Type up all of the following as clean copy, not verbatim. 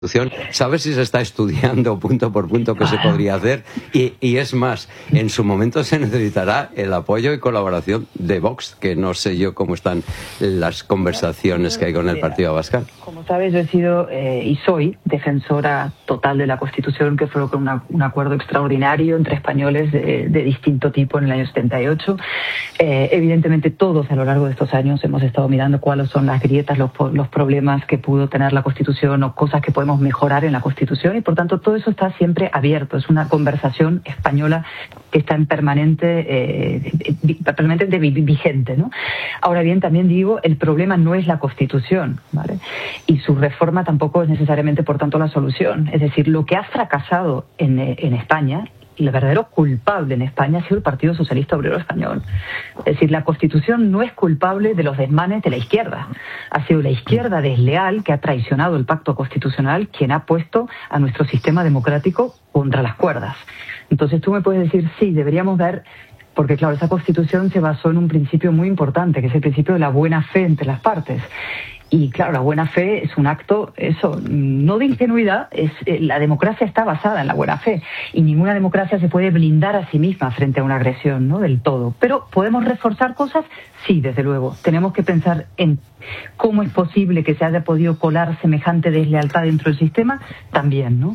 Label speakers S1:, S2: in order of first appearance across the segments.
S1: sabe si se está estudiando punto por punto qué se podría hacer y es más, en su momento se necesitará el apoyo y colaboración de Vox, que no sé yo cómo están las conversaciones que hay con el Partido Abascal.
S2: Como sabes, yo he sido y soy defensora total de la Constitución, que fue con un acuerdo extraordinario entre españoles de distinto tipo en el año 78. Evidentemente todos a lo largo de estos años hemos estado mirando cuáles son las grietas, los problemas que pudo tener la Constitución o cosas que podemos mejorar en la Constitución, y por tanto todo eso está siempre abierto. Es una conversación española que está en permanente vigente, ¿no? Ahora bien, también digo, el problema no es la Constitución, ¿vale? Y su reforma tampoco es necesariamente, por tanto, la solución. Es decir, lo que ha fracasado en España, y el verdadero culpable en España, ha sido el Partido Socialista Obrero Español. Es decir, la Constitución no es culpable de los desmanes de la izquierda. Ha sido la izquierda desleal que ha traicionado el pacto constitucional quien ha puesto a nuestro sistema democrático contra las cuerdas. Entonces tú me puedes decir, sí, deberíamos ver, porque claro, esa Constitución se basó en un principio muy importante, que es el principio de la buena fe entre las partes. Y claro, la buena fe es un acto, eso, no de ingenuidad, la democracia está basada en la buena fe. Y ninguna democracia se puede blindar a sí misma frente a una agresión, ¿no? Del todo. Pero ¿podemos reforzar cosas? Sí, desde luego. Tenemos que pensar en cómo es posible que se haya podido colar semejante deslealtad dentro del sistema, también, ¿no?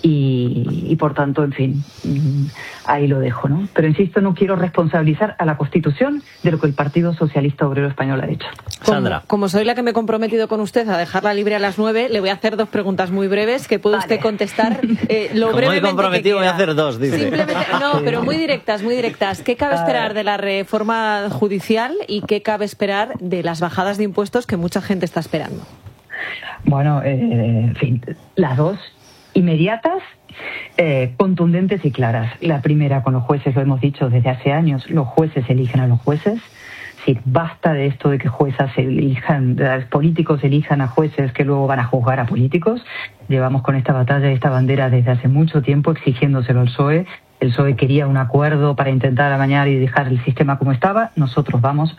S2: Y por tanto, en fin, ahí lo dejo, ¿no? Pero insisto, no quiero responsabilizar a la Constitución de lo que el Partido Socialista Obrero Español ha hecho.
S3: Sandra. Como soy la que me he comprometido con usted a dejarla libre a las 9, le voy a hacer 2 preguntas muy breves que puede usted contestar lo brevemente. Como he comprometido,
S4: voy a hacer 2, dice.
S3: Simplemente, no, pero muy directas, muy directas. ¿Qué cabe esperar de la reforma judicial y qué cabe esperar de las bajadas de impuestos que mucha gente está esperando?
S2: Bueno, en fin, las dos inmediatas, contundentes y claras. La primera con los jueces, lo hemos dicho desde hace años, los jueces eligen a los jueces. Sí, basta de esto de que políticos elijan a jueces que luego van a juzgar a políticos. Llevamos con esta batalla y esta bandera desde hace mucho tiempo exigiéndoselo al PSOE. El PSOE quería un acuerdo para intentar amañar y dejar el sistema como estaba. Nosotros vamos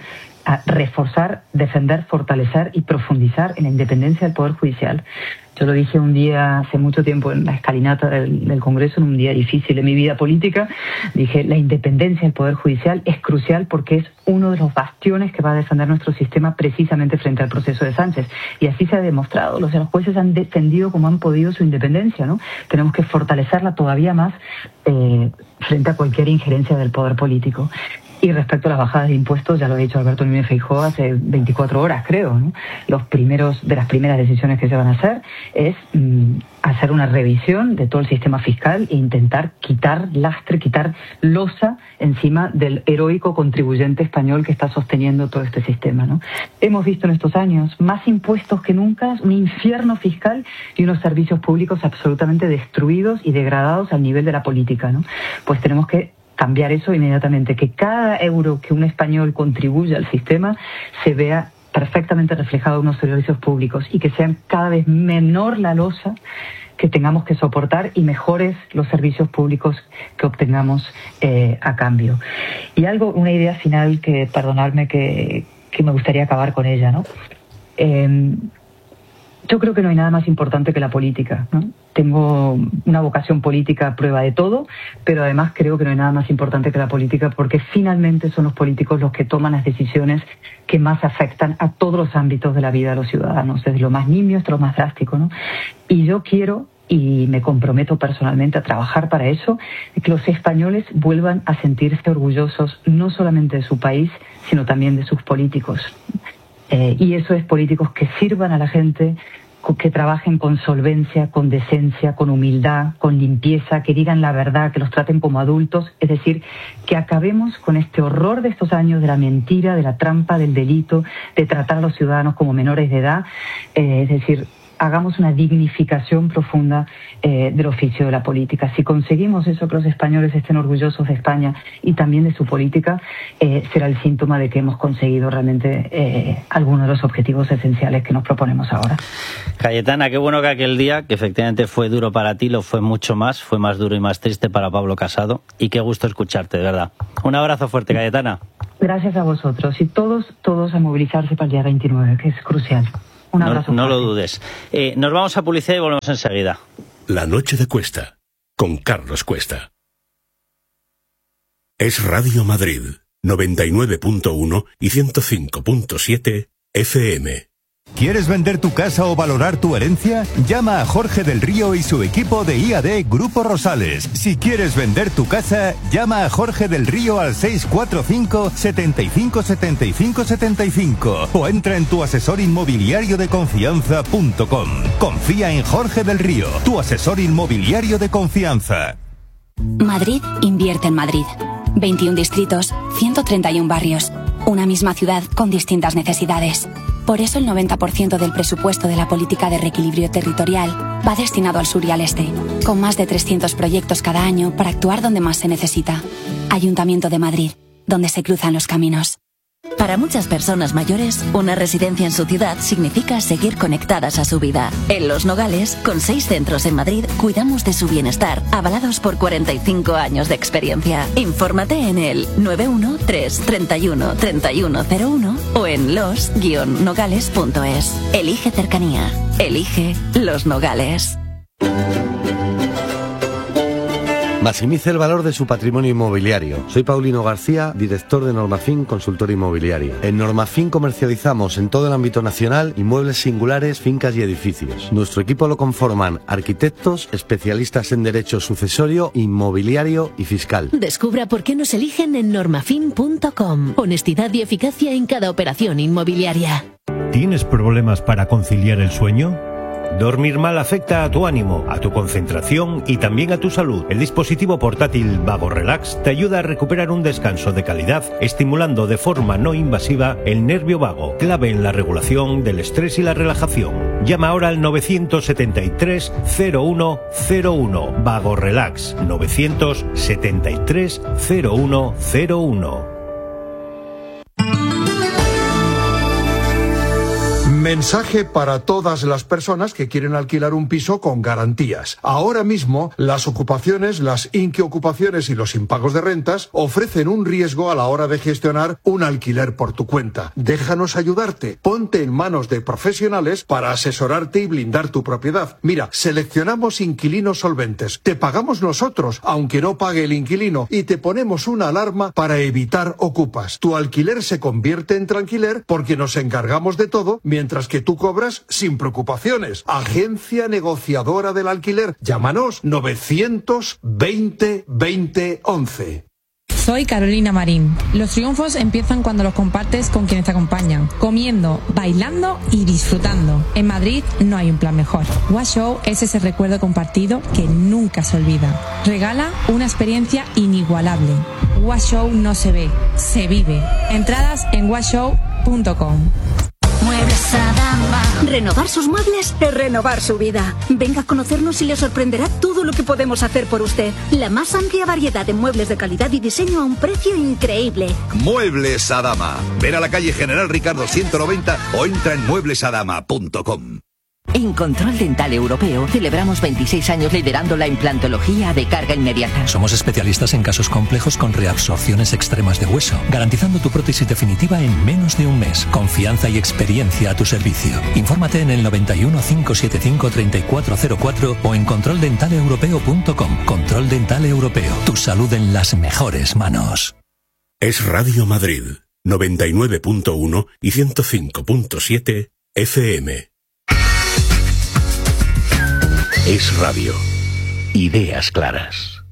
S2: a reforzar, defender, fortalecer y profundizar en la independencia del Poder Judicial. Yo lo dije un día, hace mucho tiempo, en la escalinata del Congreso, en un día difícil de mi vida política, dije, la independencia del Poder Judicial es crucial porque es uno de los bastiones que va a defender nuestro sistema precisamente frente al proceso de Sánchez. Y así se ha demostrado. Los jueces han defendido como han podido su independencia, ¿no? Tenemos que fortalecerla todavía más frente a cualquier injerencia del poder político. Y respecto a las bajadas de impuestos, ya lo ha dicho Alberto Núñez Feijóo hace 24 horas, creo, ¿no? De las primeras decisiones que se van a hacer es hacer una revisión de todo el sistema fiscal e intentar quitar lastre, quitar losa encima del heroico contribuyente español que está sosteniendo todo este sistema, ¿no? Hemos visto en estos años más impuestos que nunca, un infierno fiscal y unos servicios públicos absolutamente destruidos y degradados al nivel de la política, ¿no? Pues tenemos que cambiar eso inmediatamente, que cada euro que un español contribuya al sistema se vea perfectamente reflejado en unos servicios públicos y que sean cada vez menor la losa que tengamos que soportar y mejores los servicios públicos que obtengamos a cambio. Y una idea final que, perdonadme, que me gustaría acabar con ella, ¿no? Yo creo que no hay nada más importante que la política, ¿no? Tengo una vocación política a prueba de todo, pero además creo que no hay nada más importante que la política porque finalmente son los políticos los que toman las decisiones que más afectan a todos los ámbitos de la vida de los ciudadanos, desde lo más nimio hasta lo más drástico, ¿no? Y yo quiero, y me comprometo personalmente a trabajar para eso, que los españoles vuelvan a sentirse orgullosos no solamente de su país, sino también de sus políticos. Y eso es políticos que sirvan a la gente, que trabajen con solvencia, con decencia, con humildad, con limpieza, que digan la verdad, que los traten como adultos. Es decir, que acabemos con este horror de estos años de la mentira, de la trampa, del delito, de tratar a los ciudadanos como menores de edad. Es decir, hagamos una dignificación profunda del oficio de la política. Si conseguimos eso, que los españoles estén orgullosos de España y también de su política, será el síntoma de que hemos conseguido realmente algunos de los objetivos esenciales que nos proponemos ahora.
S4: Cayetana, qué bueno que aquel día, que efectivamente fue duro para ti, lo fue mucho más, fue más duro y más triste para Pablo Casado, y qué gusto escucharte, de verdad. Un abrazo fuerte, Cayetana.
S2: Gracias a vosotros y todos a movilizarse para el día 29, que es crucial. Un abrazo.
S4: No lo dudes. Nos vamos a publicidad y volvemos enseguida.
S5: La noche de Cuesta, con Carlos Cuesta. Es Radio Madrid, 99.1 y 105.7 FM.
S6: ¿Quieres vender tu casa o valorar tu herencia? Llama a Jorge del Río y su equipo de IAD Grupo Rosales. Si quieres vender tu casa, llama a Jorge del Río al 645 75 75 75 o entra en tuasesorinmobiliariodeconfianza.com. Confía en Jorge del Río, tu asesor inmobiliario de confianza.
S7: Madrid invierte en Madrid. 21 distritos, 131 barrios. Una misma ciudad con distintas necesidades. Por eso el 90% del presupuesto de la política de reequilibrio territorial va destinado al sur y al este, con más de 300 proyectos cada año para actuar donde más se necesita. Ayuntamiento de Madrid, donde se cruzan los caminos.
S8: Para muchas personas mayores, una residencia en su ciudad significa seguir conectadas a su vida. En Los Nogales, con 6 centros en Madrid, cuidamos de su bienestar, avalados por 45 años de experiencia. Infórmate en el 913 31 3101 o en los-nogales.es. Elige cercanía. Elige Los Nogales.
S9: Maximice el valor de su patrimonio inmobiliario. Soy Paulino García, director de Normafin Consultora Inmobiliaria. En Normafin comercializamos en todo el ámbito nacional inmuebles singulares, fincas y edificios. Nuestro equipo lo conforman arquitectos, especialistas en derecho sucesorio, inmobiliario y fiscal.
S10: Descubra por qué nos eligen en normafin.com. Honestidad y eficacia en cada operación inmobiliaria.
S11: ¿Tienes problemas para conciliar el sueño? Dormir mal afecta a tu ánimo, a tu concentración y también a tu salud. El dispositivo portátil Vago Relax te ayuda a recuperar un descanso de calidad, estimulando de forma no invasiva el nervio vago, clave en la regulación del estrés y la relajación. Llama ahora al 973 0101. Vago Relax, 973 0101.
S12: Mensaje para todas las personas que quieren alquilar un piso con garantías. Ahora mismo, las ocupaciones, las inquiocupaciones y los impagos de rentas ofrecen un riesgo a la hora de gestionar un alquiler por tu cuenta. Déjanos ayudarte. Ponte en manos de profesionales para asesorarte y blindar tu propiedad. Mira, seleccionamos inquilinos solventes. Te pagamos nosotros, aunque no pague el inquilino, y te ponemos una alarma para evitar ocupas. Tu alquiler se convierte en tranquiler porque nos encargamos de todo, mientras que tú cobras sin preocupaciones. Agencia negociadora del alquiler. Llámanos 920 20 11.
S13: Soy Carolina Marín. Los triunfos empiezan cuando los compartes con quienes te acompañan, comiendo, bailando y disfrutando. En Madrid no hay un plan mejor. Wash Show es ese recuerdo compartido que nunca se olvida. Regala una experiencia inigualable. Wash Show no se ve, se vive. Entradas en washshow.com.
S14: Muebles Adama. Renovar sus muebles es renovar su vida. Venga a conocernos y le sorprenderá todo lo que podemos hacer por usted. La más amplia variedad de muebles de calidad y diseño a un precio increíble.
S15: Muebles Adama. Ven a la calle General Ricardo 190 o entra en mueblesadama.com.
S16: En Control Dental Europeo celebramos 26 años liderando la implantología de carga inmediata.
S17: Somos especialistas en casos complejos con reabsorciones extremas de hueso, garantizando tu prótesis definitiva en menos de un mes. Confianza y experiencia a tu servicio. Infórmate en el 91 575 3404 o en controldentaleeuropeo.com. Control Dental Europeo. Tu salud en las mejores manos.
S5: Es Radio Madrid, 99.1 y 105.7 FM. Es radio. Ideas claras.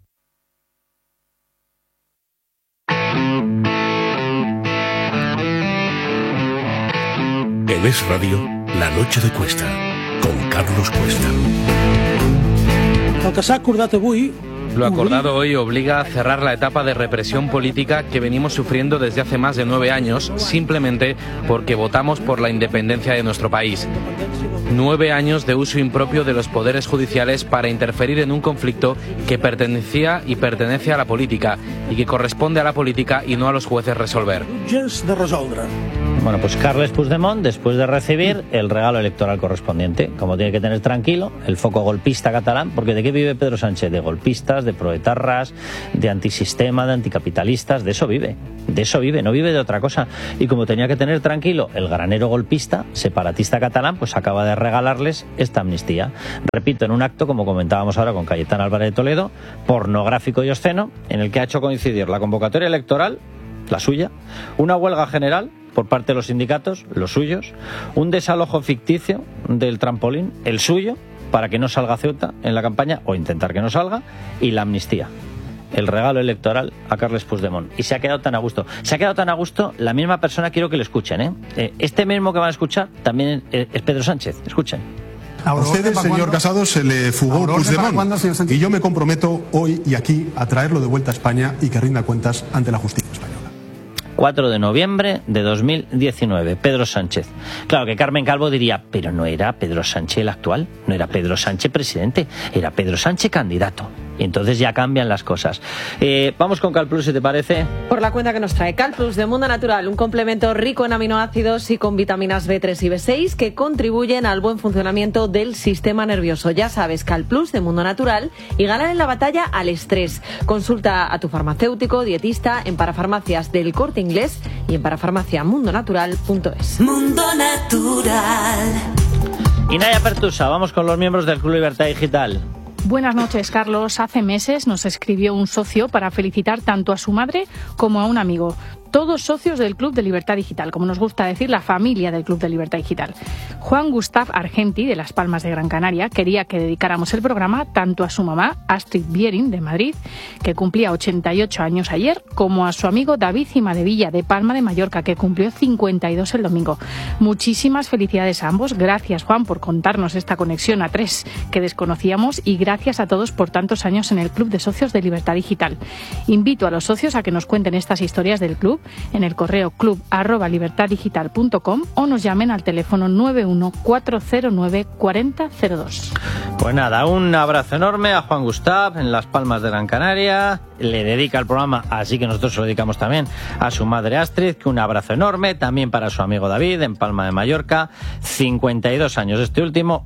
S5: En Es Radio, La Noche de Cuesta, con Carlos Cuesta.
S18: El que s'ha acordat avui...
S19: Lo acordado hoy obliga a cerrar la etapa de represión política que venimos sufriendo desde hace más de 9 años, simplemente porque votamos por la independencia de nuestro país. 9 años de uso impropio de los poderes judiciales para interferir en un conflicto que pertenecía y pertenece a la política y que corresponde a la política y no a los jueces resolver.
S4: Bueno, pues Carles Puigdemont, después de recibir el regalo electoral correspondiente, como tiene que tener tranquilo, el foco golpista catalán, porque ¿de qué vive Pedro Sánchez? De golpistas, de proetarras, de antisistema, de anticapitalistas, de eso vive, no vive de otra cosa. Y como tenía que tener tranquilo el granero golpista, separatista catalán, pues acaba de regalarles esta amnistía. Repito, en un acto, como comentábamos ahora con Cayetana Álvarez de Toledo, pornográfico y obsceno, en el que ha hecho coincidir la convocatoria electoral, la suya, una huelga general por parte de los sindicatos, los suyos, un desalojo ficticio del trampolín, el suyo, para que no salga Ceuta en la campaña, o intentar que no salga, y la amnistía. El regalo electoral a Carles Puigdemont. Y se ha quedado tan a gusto. Se ha quedado tan a gusto, la misma persona, quiero que lo escuchen, ¿eh? Este mismo que van a escuchar también es Pedro Sánchez. Escuchen.
S18: A ustedes, señor Casado, se le fugó Puigdemont. Y yo me comprometo hoy y aquí a traerlo de vuelta a España y que rinda cuentas ante la justicia española.
S4: 4 de noviembre de 2019, Pedro Sánchez. Claro que Carmen Calvo diría, pero no era Pedro Sánchez el actual, no era Pedro Sánchez presidente, era Pedro Sánchez candidato. Y entonces ya cambian las cosas. Vamos con CalPlus, si te parece.
S3: Por la cuenta que nos trae CalPlus de Mundo Natural, un complemento rico en aminoácidos y con vitaminas B3 y B6 que contribuyen al buen funcionamiento del sistema nervioso. Ya sabes, CalPlus de Mundo Natural, y ganar en la batalla al estrés. Consulta a tu farmacéutico, dietista, en Parafarmacias del Corte Inglés y en parafarmaciamundonatural.es.
S20: Mundo Natural.
S4: Y Naya Pertusa, vamos con los miembros del Club Libertad Digital.
S21: Buenas noches, Carlos. Hace meses nos escribió un socio para felicitar tanto a su madre como a un amigo. Todos socios del Club de Libertad Digital, como nos gusta decir, la familia del Club de Libertad Digital. Juan Gustav Argenti, de Las Palmas de Gran Canaria, quería que dedicáramos el programa tanto a su mamá, Astrid Bierin, de Madrid, que cumplía 88 años ayer, como a su amigo David Cimadevilla, de Palma de Mallorca, que cumplió 52 el domingo. Muchísimas felicidades a ambos. Gracias, Juan, por contarnos esta conexión a tres que desconocíamos, y gracias a todos por tantos años en el Club de Socios de Libertad Digital. Invito a los socios a que nos cuenten estas historias del club en el correo club@libertaddigital.com o nos llamen al teléfono 914094002.
S4: Pues nada, un abrazo enorme a Juan Gustav en Las Palmas de Gran Canaria. Le dedica el programa, así que nosotros se lo dedicamos también a su madre Astrid, que un abrazo enorme, también para su amigo David en Palma de Mallorca, 52 años este último,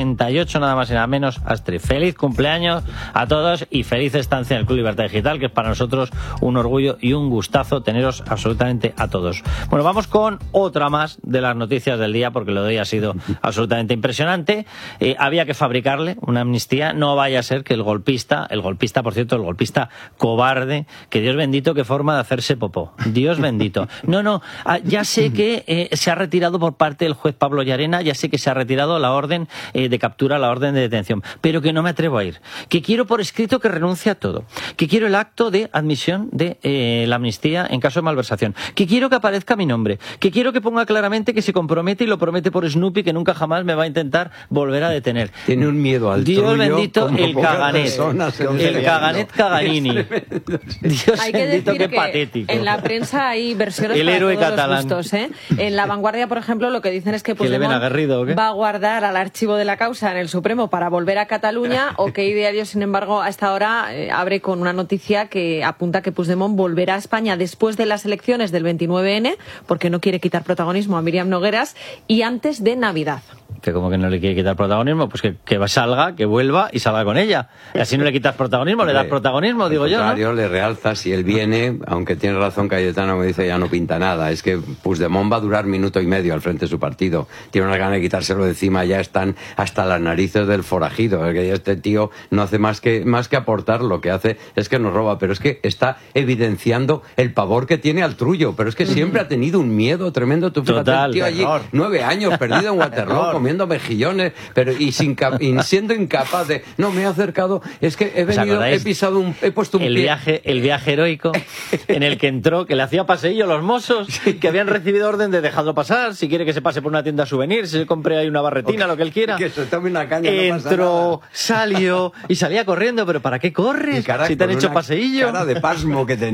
S4: 88 nada más y nada menos. Astrid, feliz cumpleaños a todos y feliz estancia en el Club Libertad Digital, que es para nosotros un orgullo y un gustazo teneros absolutamente a todos. Bueno, vamos con otra más de las noticias del día, porque lo de hoy ha sido absolutamente impresionante. Había que fabricarle una amnistía, no vaya a ser que el golpista, por cierto, el golpista cobarde, que Dios bendito, qué forma de hacerse popó. Dios bendito. No, ya sé que se ha retirado por parte del juez Pablo Llarena, ya sé que se ha retirado la orden de captura, la orden de detención, pero que no me atrevo a ir. Que quiero por escrito que renuncie a todo. Que quiero el acto de admisión de la amnistía en caso de malversación. Que quiero que aparezca mi nombre. Que quiero que ponga claramente que se compromete, y lo promete por Snoopy, que nunca jamás me va a intentar volver a detener.
S1: Tiene un miedo al
S4: Dios
S1: trullo,
S4: bendito,
S1: como
S4: el Caganet. El Caganet Caganini. Dios
S3: hay que
S4: bendito,
S3: decir
S4: qué patético.
S3: En la prensa hay versiones
S4: el
S3: para
S4: héroe
S3: todos
S4: catalán.
S3: los gustos, ¿eh? En La Vanguardia, por ejemplo, lo que dicen es que Puigdemont va a guardar al archivo de la causa en el Supremo para volver a Cataluña, o que Diario, sin embargo, hasta ahora abre con una noticia que apunta que Puigdemont volverá a España después de las elecciones del 29N, porque no quiere quitar protagonismo a Míriam Nogueras, y antes de Navidad.
S4: Que como que no le quiere quitar protagonismo, pues que salga, que vuelva y salga con ella. Y así no le quitas protagonismo, le das protagonismo, digo yo, ¿no?
S1: Le realza, si él viene, aunque tiene razón Cayetano, me dice, ya no pinta nada. Es que Puigdemont va a durar minuto y medio al frente de su partido. Tiene una gana de quitárselo de encima, ya están hasta las narices del forajido. Es que este tío no hace más que aportar, lo que hace es que nos roba, pero es que está evidenciando el pavor que tiene al trullo, pero es que siempre ha tenido un miedo tremendo. Tú fíjate,
S4: total,
S1: el tío allí, 9 años perdido en Waterloo, comiendo mejillones, pero y siendo incapaz de, no, me he acercado, es que he venido, he puesto un pie.
S4: El viaje heroico en el que entró, que le hacía paseillo a los mozos, que habían recibido orden de dejarlo pasar, si quiere que se pase por una tienda de souvenirs, si se compre ahí una barretina, lo que él quiera.
S1: Que se tome una caña, no pasa
S4: entró,
S1: nada.
S4: Salió y salía corriendo, pero ¿para qué corres? Si te han hecho paseillo.
S1: Cara de pasmo que tenía.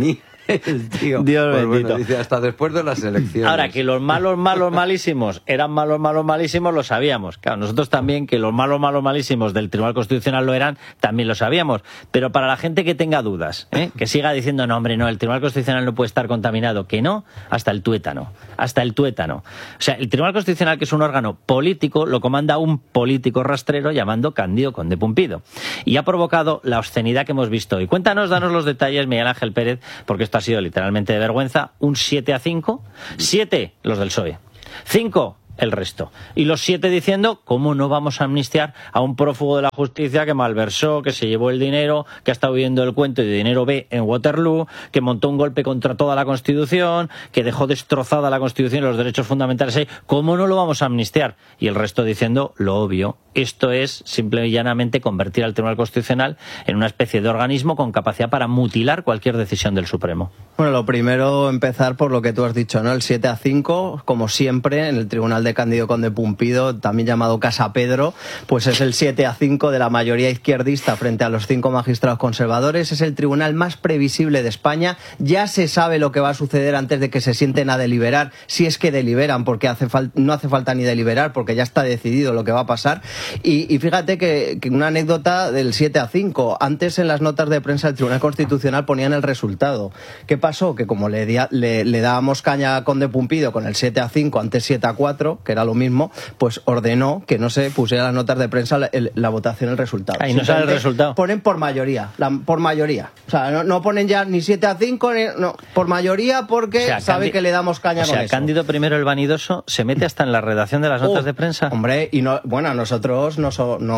S1: El tío,
S4: Dios
S1: pues
S4: bendito.
S1: bueno, dice, hasta después de las elecciones.
S4: Ahora, que los malos malísimos eran malos malísimos, lo sabíamos. Claro, nosotros también, que los malos malísimos del Tribunal Constitucional lo eran, también lo sabíamos. Pero para la gente que tenga dudas, que siga diciendo, no, hombre, no, el Tribunal Constitucional no puede estar contaminado, que no, hasta el tuétano. O sea, el Tribunal Constitucional, que es un órgano político, lo comanda un político rastrero llamado Cándido Conde Pumpido. Y ha provocado la obscenidad que hemos visto hoy. Cuéntanos, danos los detalles, Miguel Ángel Pérez, porque esto ha sido literalmente de vergüenza. Un 7-5, 7 los del PSOE, 5 el resto. Y los 7 diciendo, ¿cómo no vamos a amnistiar a un prófugo de la justicia que malversó, que se llevó el dinero, que ha estado viendo el cuento de dinero B en Waterloo, que montó un golpe contra toda la Constitución, que dejó destrozada la Constitución y los derechos fundamentales ahí? ¿Cómo no lo vamos a amnistiar? Y el resto diciendo lo obvio. Esto es simple y llanamente convertir al Tribunal Constitucional en una especie de organismo con capacidad para mutilar cualquier decisión del Supremo.
S2: Bueno, lo primero, empezar por lo que tú has dicho, ¿no? El 7-5, como siempre, en el Tribunal de Cándido Conde Pumpido, también llamado Casa Pedro, pues es el 7-5 de la mayoría izquierdista frente a los 5 magistrados conservadores. Es el tribunal más previsible de España. Ya se sabe lo que va a suceder antes de que se sienten a deliberar, si es que deliberan, porque no hace falta ni deliberar, porque ya está decidido lo que va a pasar. Y fíjate que una anécdota del 7-5. Antes, en las notas de prensa del Tribunal Constitucional ponían el resultado. ¿Qué pasó? Que como le dábamos caña a Conde Pumpido con el 7-5, antes 7-4, que era lo mismo, pues ordenó que no se pusiera las notas de prensa la votación, el resultado.
S4: Ahí no sale el resultado.
S2: Ponen por mayoría, por mayoría. O sea, no ponen ya ni 7-5, no, por mayoría, porque sabe que le damos caña con eso.
S4: Cándido I el Vanidoso se mete hasta en la redacción de las notas de prensa.
S2: Hombre, y no, bueno, a nosotros nos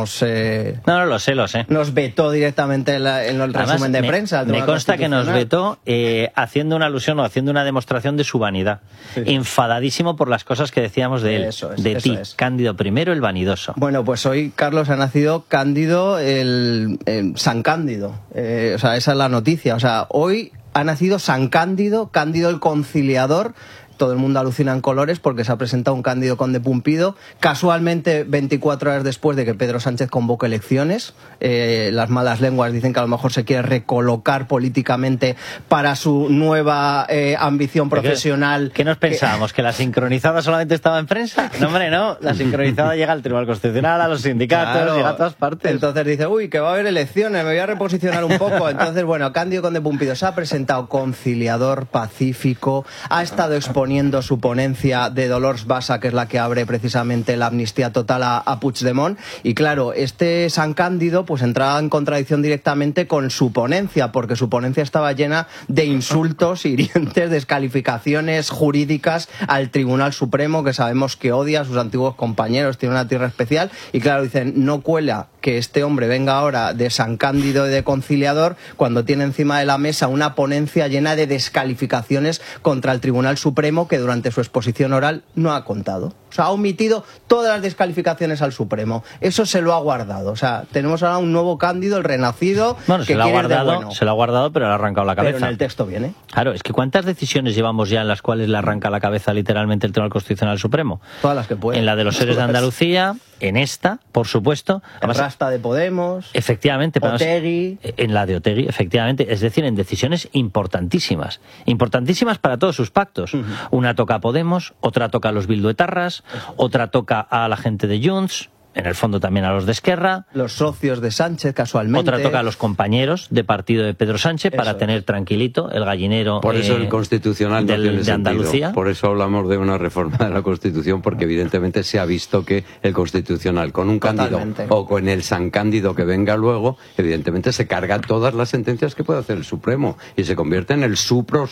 S4: lo sé.
S2: Nos vetó directamente en el resumen de prensa.
S4: Me consta que nos vetó haciendo una alusión o haciendo una demostración de su vanidad. Sí. Enfadadísimo por las cosas que decíamos de él. Cándido I el Vanidoso.
S2: Bueno, pues hoy, Carlos, ha nacido Cándido, el San Cándido. O sea, esa es la noticia. O sea, hoy ha nacido San Cándido, Cándido el Conciliador. Todo el mundo alucina en colores porque se ha presentado un Cándido Conde Pumpido, casualmente 24 horas después de que Pedro Sánchez convoque elecciones. Las malas lenguas dicen que a lo mejor se quiere recolocar políticamente para su nueva ambición profesional.
S4: ¿Qué nos pensábamos? ¿Que la sincronizada solamente estaba en prensa? No, hombre, no. La sincronizada llega al Tribunal Constitucional, a los sindicatos, llega a todas partes.
S2: Entonces dice, uy, que va a haber elecciones, me voy a reposicionar un poco. Entonces, bueno, Cándido Conde Pumpido se ha presentado conciliador, pacífico, ha estado exponiendo su ponencia de Dolors Bassa, que es la que abre precisamente la amnistía total a Puigdemont. Y claro, este San Cándido pues entraba en contradicción directamente con su ponencia, porque su ponencia estaba llena de insultos, hirientes, descalificaciones jurídicas al Tribunal Supremo, que sabemos que odia a sus antiguos compañeros, tiene una tierra especial. Y claro, dicen, no cuela que este hombre venga ahora de San Cándido y de conciliador cuando tiene encima de la mesa una ponencia llena de descalificaciones contra el Tribunal Supremo, que durante su exposición oral no ha contado. O sea, ha omitido todas las descalificaciones al Supremo. Eso se lo ha guardado. O sea, tenemos ahora un nuevo Cándido, el renacido,
S4: bueno,
S2: que
S4: se lo ha guardado, pero le ha arrancado la cabeza.
S2: Pero en el texto viene.
S4: Claro, es que ¿cuántas decisiones llevamos ya en las cuales le arranca la cabeza literalmente el Tribunal Constitucional Supremo?
S2: Todas las que puede.
S4: En la de los seres de Andalucía, en esta, por supuesto.
S2: Además, Rasta de Podemos.
S4: Efectivamente.
S2: Otegui.
S4: En la de Otegui, efectivamente. Es decir, en decisiones importantísimas. Importantísimas para todos sus pactos. Una toca a Podemos, otra toca a los bilduetarras, otra toca a la gente de Junts, en el fondo también a los de Esquerra.
S2: Los socios de Sánchez, casualmente.
S4: Otra toca a los compañeros de partido de Pedro Sánchez para tener tranquilito el gallinero.
S1: Por eso el Constitucional no tiene
S4: de Andalucía.
S1: Sentido. Por eso hablamos de una reforma de la Constitución, porque evidentemente se ha visto que el Constitucional, con un Cándido o con el San Cándido que venga luego, evidentemente se carga todas las sentencias que puede hacer el Supremo y se convierte en el supra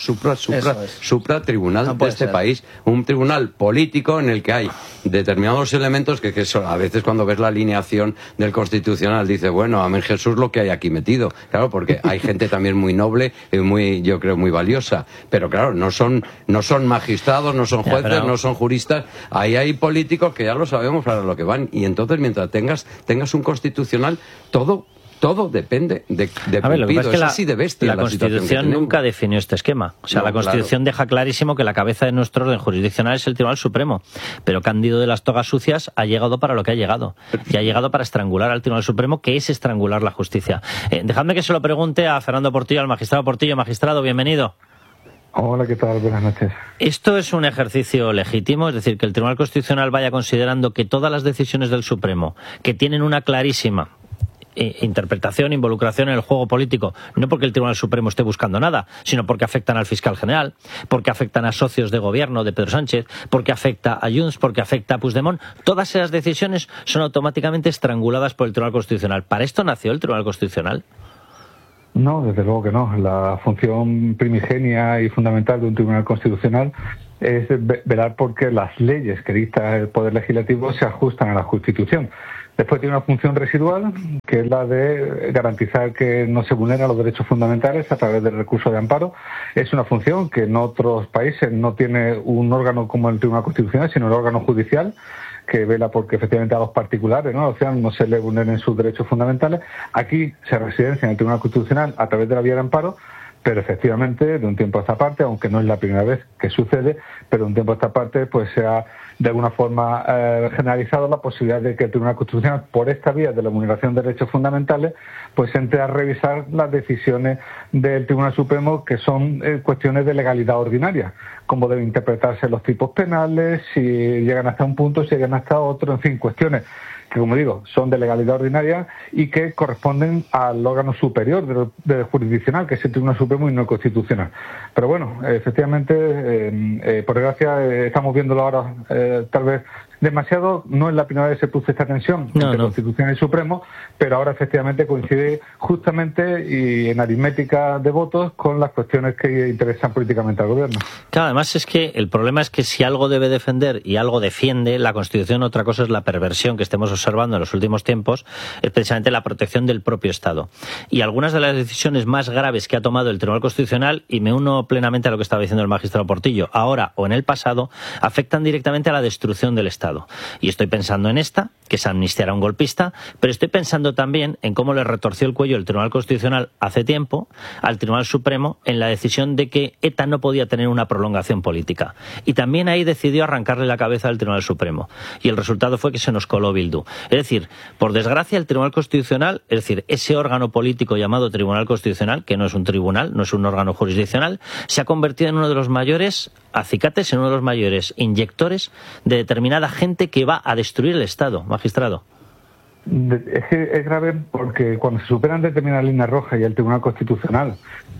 S1: tribunal de este país. Un tribunal político en el que hay determinados elementos que son, a veces cuando ves la alineación del Constitucional dices, bueno, amén Jesús lo que hay aquí metido. Claro, porque hay gente también muy noble y muy, yo creo, muy valiosa. Pero claro, no son magistrados, no son jueces, no son juristas. Ahí hay políticos que ya lo sabemos para lo que van. Y entonces, mientras tengas un Constitucional, todo depende de Pumpido.
S4: Es así de bestia. La Constitución nunca definió este esquema. O sea, la Constitución deja clarísimo que la cabeza de nuestro orden jurisdiccional es el Tribunal Supremo. Pero Cándido de las Togas Sucias ha llegado para lo que ha llegado. Y ha llegado para estrangular al Tribunal Supremo, que es estrangular la justicia. Dejadme que se lo pregunte a Fernando Portillo, al magistrado Portillo. Magistrado, bienvenido.
S6: Hola, ¿qué tal? Buenas noches.
S4: ¿Esto es un ejercicio legítimo? Es decir, que el Tribunal Constitucional vaya considerando que todas las decisiones del Supremo, que tienen una clarísima interpretación, involucración en el juego político, no porque el Tribunal Supremo esté buscando nada, sino porque afectan al fiscal general, porque afectan a socios de gobierno de Pedro Sánchez, porque afecta a Junts, porque afecta a Puigdemont, todas esas decisiones son automáticamente estranguladas por el Tribunal Constitucional. ¿Para esto nació el Tribunal Constitucional?
S6: No, desde luego que no. La función primigenia y fundamental de un Tribunal Constitucional es velar porque las leyes que dicta el Poder Legislativo se ajustan a la Constitución. Después tiene una función residual, que es la de garantizar que no se vulneran los derechos fundamentales a través del recurso de amparo. Es una función que en otros países no tiene un órgano como el Tribunal Constitucional, sino el órgano judicial, que vela porque efectivamente a los particulares, ¿no? O sea, no se le vulneren sus derechos fundamentales. Aquí se residencia en el Tribunal Constitucional a través de la vía de amparo, pero efectivamente, de un tiempo a esta parte, aunque no es la primera vez que sucede, pero de un tiempo a esta parte, pues se ha de alguna forma generalizado la posibilidad de que el Tribunal Constitucional, por esta vía de la vulneración de derechos fundamentales, pues entre a revisar las decisiones del Tribunal Supremo, que son cuestiones de legalidad ordinaria, cómo deben interpretarse los tipos penales, si llegan hasta un punto, si llegan hasta otro, en fin, cuestiones que, como digo, son de legalidad ordinaria y que corresponden al órgano superior del jurisdiccional, que es el Tribunal Supremo y no el Constitucional. Pero bueno, efectivamente, por desgracia, estamos viéndolo ahora, tal vez demasiado, no es la primera vez que se produce esta tensión entre Constitucional y Supremo, pero ahora efectivamente coincide justamente y en aritmética de votos con las cuestiones que interesan políticamente al gobierno.
S4: Claro, además es que el problema es que si algo debe defender y algo defiende la Constitución, otra cosa es la perversión que estemos observando en los últimos tiempos, es precisamente la protección del propio Estado. Y algunas de las decisiones más graves que ha tomado el Tribunal Constitucional, y me uno plenamente a lo que estaba diciendo el magistrado Portillo, ahora o en el pasado, afectan directamente a la destrucción del Estado. Y estoy pensando en esta, que es amnistiar a un golpista, pero estoy pensando también en cómo le retorció el cuello el Tribunal Constitucional hace tiempo al Tribunal Supremo en la decisión de que ETA no podía tener una prolongación política. Y también ahí decidió arrancarle la cabeza al Tribunal Supremo. Y el resultado fue que se nos coló Bildu. Es decir, por desgracia el Tribunal Constitucional, es decir, ese órgano político llamado Tribunal Constitucional, que no es un tribunal, no es un órgano jurisdiccional, se ha convertido en uno de los mayores acicates, en uno de los mayores inyectores de determinada gente que va a destruir el Estado, magistrado.
S6: Es grave porque cuando se superan determinadas líneas rojas y el Tribunal Constitucional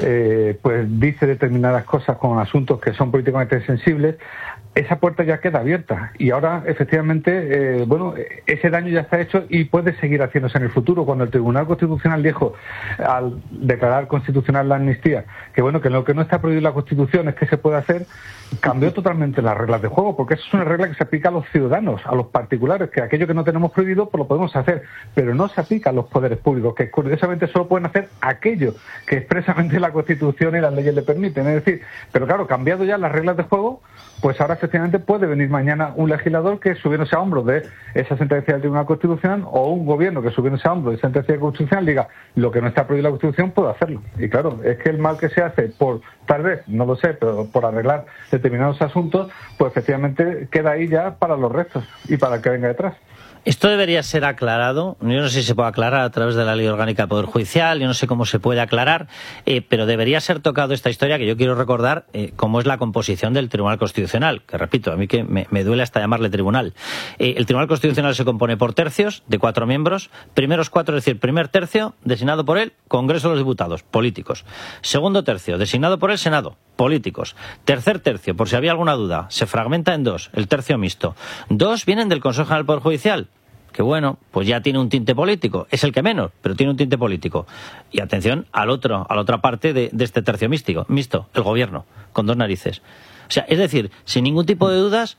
S6: pues dice determinadas cosas con asuntos que son políticamente sensibles, esa puerta ya queda abierta y ahora efectivamente ese daño ya está hecho y puede seguir haciéndose en el futuro. Cuando el Tribunal Constitucional dijo al declarar constitucional la amnistía que que lo que no está prohibido en la Constitución es que se puede hacer, cambió totalmente las reglas de juego, porque eso es una regla que se aplica a los ciudadanos, a los particulares, que aquello que no tenemos prohibido pues lo podemos hacer, pero no se aplica a los poderes públicos, que curiosamente solo pueden hacer aquello que expresamente la Constitución y las leyes le permiten. Es decir, pero claro, cambiado ya las reglas de juego, pues ahora efectivamente puede venir mañana un legislador que subiéndose a hombros de esa sentencia del Tribunal Constitucional o un gobierno que subiéndose a hombros de sentencia constitucional diga lo que no está prohibido en la Constitución puedo hacerlo. Y claro, es que el mal que se hace por, tal vez, no lo sé, pero por arreglar determinados asuntos, pues efectivamente queda ahí ya para los restos y para el que venga detrás.
S4: Esto debería ser aclarado, yo no sé si se puede aclarar a través de la Ley Orgánica del Poder Judicial, yo no sé cómo se puede aclarar, pero debería ser tocado esta historia que yo quiero recordar cómo es la composición del Tribunal Constitucional, que repito, a mí que me duele hasta llamarle tribunal. El Tribunal Constitucional se compone por tercios de 4 miembros, primeros 4, es decir, primer tercio designado por el Congreso de los Diputados, políticos. Segundo tercio designado por el Senado, políticos. Tercer tercio, por si había alguna duda, se fragmenta en 2, el tercio mixto. 2 vienen del Consejo General del Poder Judicial, que bueno, pues ya tiene un tinte político, es el que menos, pero tiene un tinte político. Y atención a la otra parte de este tercio mixto, el Gobierno, con 2 narices. O sea, es decir, sin ningún tipo de dudas,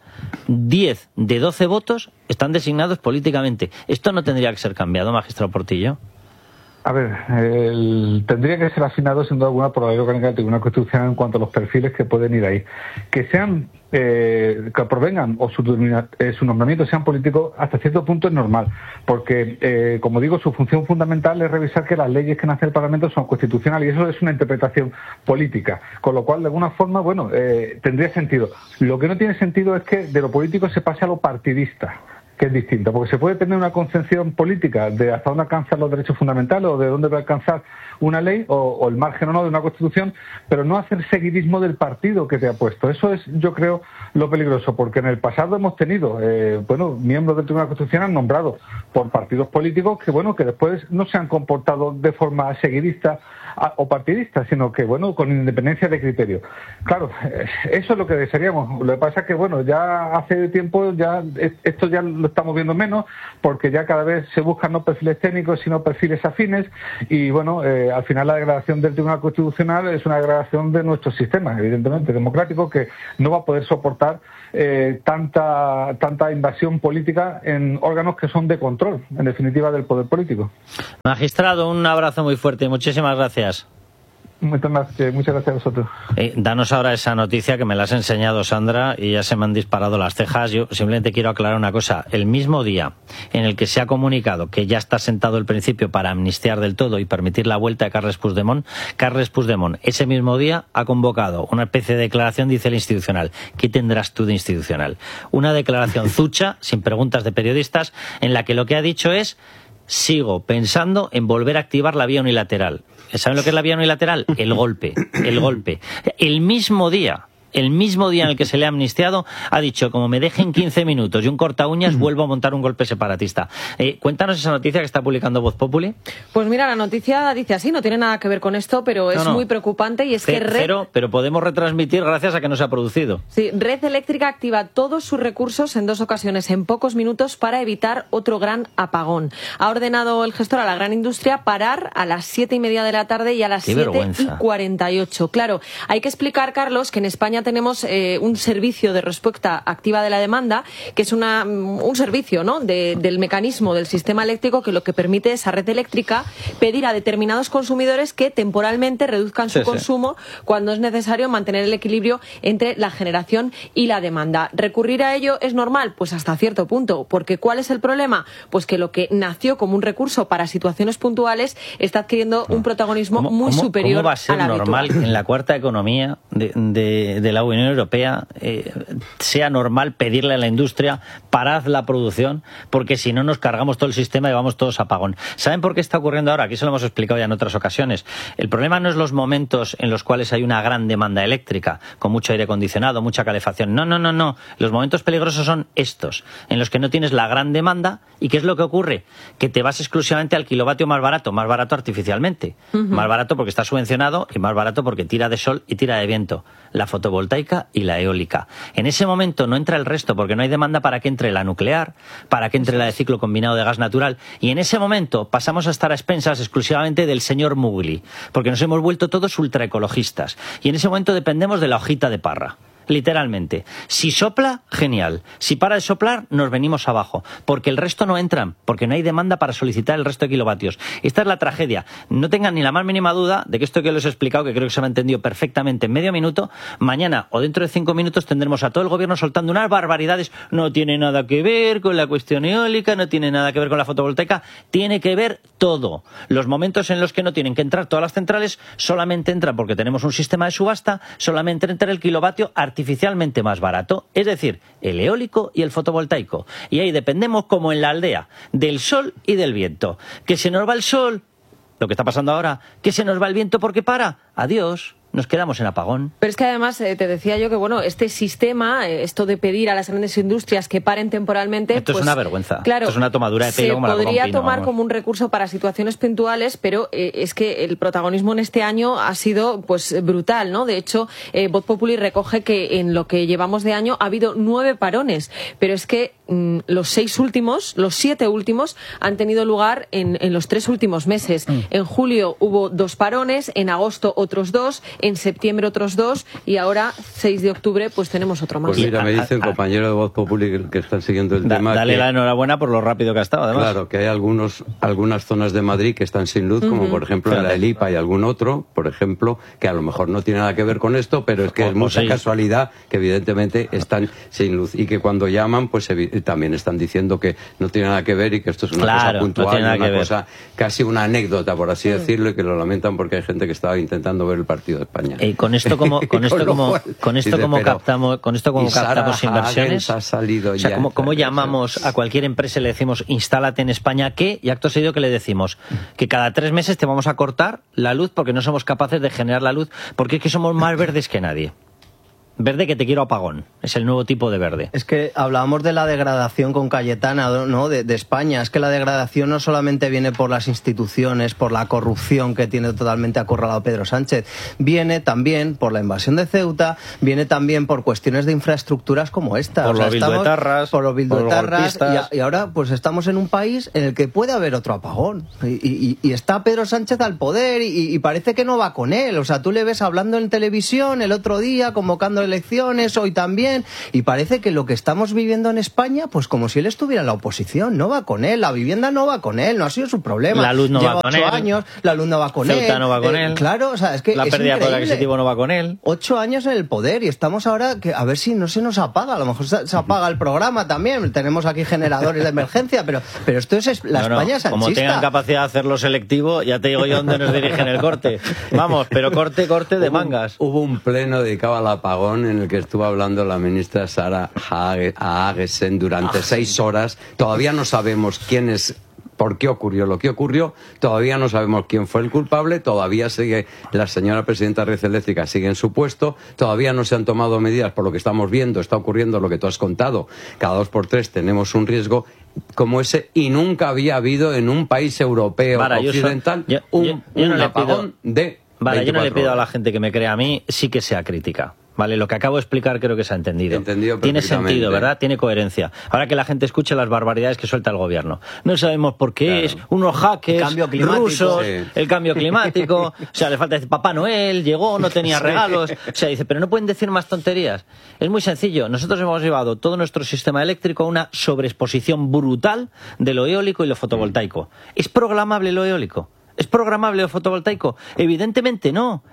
S4: 10 de 12 votos están designados políticamente. ¿Esto no tendría que ser cambiado, magistrado Portillo?
S6: A ver, tendría que ser asignado sin duda alguna por la Ley Orgánica del Tribunal Constitucional en cuanto a los perfiles que pueden ir ahí. Que sean, que provengan o su nombramiento sean políticos, hasta cierto punto es normal, porque, como digo, su función fundamental es revisar que las leyes que nacen del Parlamento son constitucionales y eso es una interpretación política, con lo cual, de alguna forma, tendría sentido. Lo que no tiene sentido es que de lo político se pase a lo partidista. que es distinto, porque se puede tener una concepción política de hasta dónde alcanzan los derechos fundamentales o de dónde va a alcanzar una ley o el margen o no de una constitución, pero no hacer seguidismo del partido que te ha puesto. Eso es, yo creo, lo peligroso, porque en el pasado hemos tenido miembros del Tribunal Constitucional nombrados por partidos políticos que después no se han comportado de forma seguidista o partidista, sino que con independencia de criterio. Claro, eso es lo que desearíamos. Lo que pasa es que ya hace tiempo esto ya lo estamos viendo menos, porque ya cada vez se buscan no perfiles técnicos sino perfiles afines, y al final la degradación del Tribunal Constitucional es una degradación de nuestro sistema, evidentemente democrático, que no va a poder soportar tanta invasión política en órganos que son de control, en definitiva, del poder político.
S4: Magistrado, un abrazo muy fuerte y muchísimas gracias.
S6: Muchas gracias a vosotros.
S4: Danos ahora esa noticia que me la has enseñado, Sandra, y ya se me han disparado las cejas. Yo simplemente quiero aclarar una cosa. El mismo día en el que se ha comunicado que ya está sentado el principio para amnistiar del todo y permitir la vuelta de Carles Puigdemont, ese mismo día ha convocado una especie de declaración, dice el Institucional. ¿Qué tendrás tú de institucional? Una declaración zucha, sin preguntas de periodistas, en la que lo que ha dicho es: sigo pensando en volver a activar la vía unilateral. ¿Saben lo que es la vía unilateral? El golpe. El mismo día en el que se le ha amnistiado, ha dicho: como me dejen 15 minutos y un corta uñas, vuelvo a montar un golpe separatista. Cuéntanos esa noticia que está publicando Voz Populi.
S3: Pues mira, la noticia dice así, no tiene nada que ver con esto, pero es muy preocupante, y es que
S4: pero podemos retransmitir gracias a que no se ha producido.
S3: Sí, Red Eléctrica activa todos sus recursos en 2 ocasiones en pocos minutos para evitar otro gran apagón. Ha ordenado el gestor a la gran industria parar a las 7:30 de la tarde y a las 7:48. Claro, hay que explicar, Carlos, que en España tenemos un servicio de respuesta activa de la demanda, que es un servicio, ¿no?, del mecanismo del sistema eléctrico, que lo que permite es a Red Eléctrica pedir a determinados consumidores que temporalmente reduzcan su consumo cuando es necesario mantener el equilibrio entre la generación y la demanda. ¿Recurrir a ello es normal? Pues hasta cierto punto, porque ¿cuál es el problema? Pues que lo que nació como un recurso para situaciones puntuales está adquiriendo un protagonismo muy superior.
S4: ¿Cómo va a ser normal que en la cuarta economía de la Unión Europea sea normal pedirle a la industria: parad la producción, porque si no nos cargamos todo el sistema y vamos todos a apagón? ¿Saben por qué está ocurriendo ahora? Aquí se lo hemos explicado ya en otras ocasiones. El problema no es los momentos en los cuales hay una gran demanda eléctrica, con mucho aire acondicionado, mucha calefacción. No. Los momentos peligrosos son estos, en los que no tienes la gran demanda. ¿Y qué es lo que ocurre? Que te vas exclusivamente al kilovatio más barato artificialmente. Más barato porque está subvencionado y más barato porque tira de sol y tira de viento. La fotovoltaica y la eólica. En ese momento no entra el resto, porque no hay demanda para que entre la nuclear, para que entre la de ciclo combinado de gas natural, y en ese momento pasamos a estar a expensas exclusivamente del señor Mugli, porque nos hemos vuelto todos ultraecologistas, y en ese momento dependemos de la hojita de parra. Literalmente. Si sopla, genial. Si para de soplar, nos venimos abajo. Porque el resto no entran, porque no hay demanda para solicitar el resto de kilovatios. Esta es la tragedia. No tengan ni la más mínima duda de que esto que les he explicado, que creo que se me ha entendido perfectamente en medio minuto, mañana o dentro de 5 minutos tendremos a todo el gobierno soltando unas barbaridades. No tiene nada que ver con la cuestión eólica, no tiene nada que ver con la fotovoltaica, tiene que ver todo. Los momentos en los que no tienen que entrar todas las centrales solamente entran porque tenemos un sistema de subasta, solamente entra el kilovatio artificialmente más barato, es decir, el eólico y el fotovoltaico. Y ahí dependemos, como en la aldea, del sol y del viento. Que se nos va el sol, lo que está pasando ahora, que se nos va el viento porque para, adiós. Nos quedamos en apagón.
S3: Pero es que además te decía yo que este sistema, esto de pedir a las grandes industrias que paren temporalmente,
S4: esto es una vergüenza.
S3: Claro,
S4: esto es una tomadura de pelo como la
S3: podría tomar como un recurso para situaciones puntuales, pero es que el protagonismo en este año ha sido brutal, ¿no? De hecho, Voz Populi recoge que en lo que llevamos de año ha habido 9 parones, pero es que los 7 últimos han tenido lugar en los 3 últimos meses. En julio hubo 2 parones, en agosto otros 2, en septiembre otros 2 y ahora 6 de octubre tenemos otro más.
S1: Pues mira, me dice el compañero de Voz Populi que están siguiendo el tema.
S4: Dale la enhorabuena por lo rápido que ha estado, además.
S1: Claro, que hay algunas zonas de Madrid que están sin luz, como por ejemplo la Elipa y algún otro, por ejemplo, que a lo mejor no tiene nada que ver con esto, pero es que es mucha casualidad que evidentemente están sin luz y que cuando llaman también están diciendo que no tiene nada que ver y que esto es una cosa puntual, una cosa casi una anécdota, por así decirlo, y que lo lamentan porque hay gente que estaba intentando ver el partido de España.
S4: Con esto como captamos inversiones.
S1: Ha salido, o sea,
S4: ¿cómo llamamos a cualquier empresa y le decimos instálate en España qué? Y acto seguido que le decimos que cada 3 meses te vamos a cortar la luz porque no somos capaces de generar la luz, porque es que somos más verdes que nadie. Verde que te quiero apagón, es el nuevo tipo de verde.
S2: Es que hablábamos de la degradación con Cayetana, ¿no? de España. Es que la degradación no solamente viene por las instituciones, por la corrupción que tiene totalmente acorralado Pedro Sánchez, viene también por la invasión de Ceuta, viene también por cuestiones de infraestructuras como esta.
S4: Por los bilduetarras,
S2: y ahora pues estamos en un país en el que puede haber otro apagón. Y está Pedro Sánchez al poder y parece que no va con él. O sea, tú le ves hablando en televisión el otro día, convocando elecciones, hoy también, y parece que lo que estamos viviendo en España, pues como si él estuviera en la oposición, no va con él, la vivienda no va con él, no ha sido su problema.
S4: La luz no
S2: Lleva
S4: va con
S2: 8
S4: él.
S2: años, la luz no va con
S4: Ceuta
S2: él.
S4: no va con él.
S2: Claro, o sea, es que
S4: la
S2: es
S4: pérdida de poder
S2: increíble.
S4: adquisitivo no va con él.
S2: 8 años en el poder y estamos ahora que a ver si no se nos apaga, a lo mejor se apaga el programa también, tenemos aquí generadores de emergencia, pero esto es la España sanchista.
S4: Como tengan capacidad de hacerlo selectivo, ya te digo yo dónde nos dirigen el corte. Vamos, pero corte de mangas.
S1: Hubo un pleno dedicado al apagón en el que estuvo hablando la ministra Sara Agesen durante 6 horas. Todavía no sabemos por qué ocurrió lo que ocurrió, todavía no sabemos quién fue el culpable, todavía sigue la señora presidenta de Red Eléctrica, sigue en su puesto, todavía no se han tomado medidas por lo que estamos viendo, está ocurriendo lo que tú has contado, cada 2 por 3 tenemos un riesgo como ese y nunca había habido en un país europeo occidental un apagón de 24
S4: yo no le pido
S1: horas.
S4: a la gente que me crea a mí, sí que sea crítica. Vale, lo que acabo de explicar creo que se ha entendido. Tiene sentido, ¿verdad? Tiene coherencia. Ahora que la gente escuche las barbaridades que suelta el gobierno. No sabemos por qué es, unos hackers rusos, el cambio climático, o sea, le falta decir, Papá Noel llegó, no tenía regalos, o sea, dice, pero no pueden decir más tonterías. Es muy sencillo, nosotros hemos llevado todo nuestro sistema eléctrico a una sobreexposición brutal de lo eólico y lo fotovoltaico. ¿Es programable lo eólico? ¿Es programable el fotovoltaico? Evidentemente no,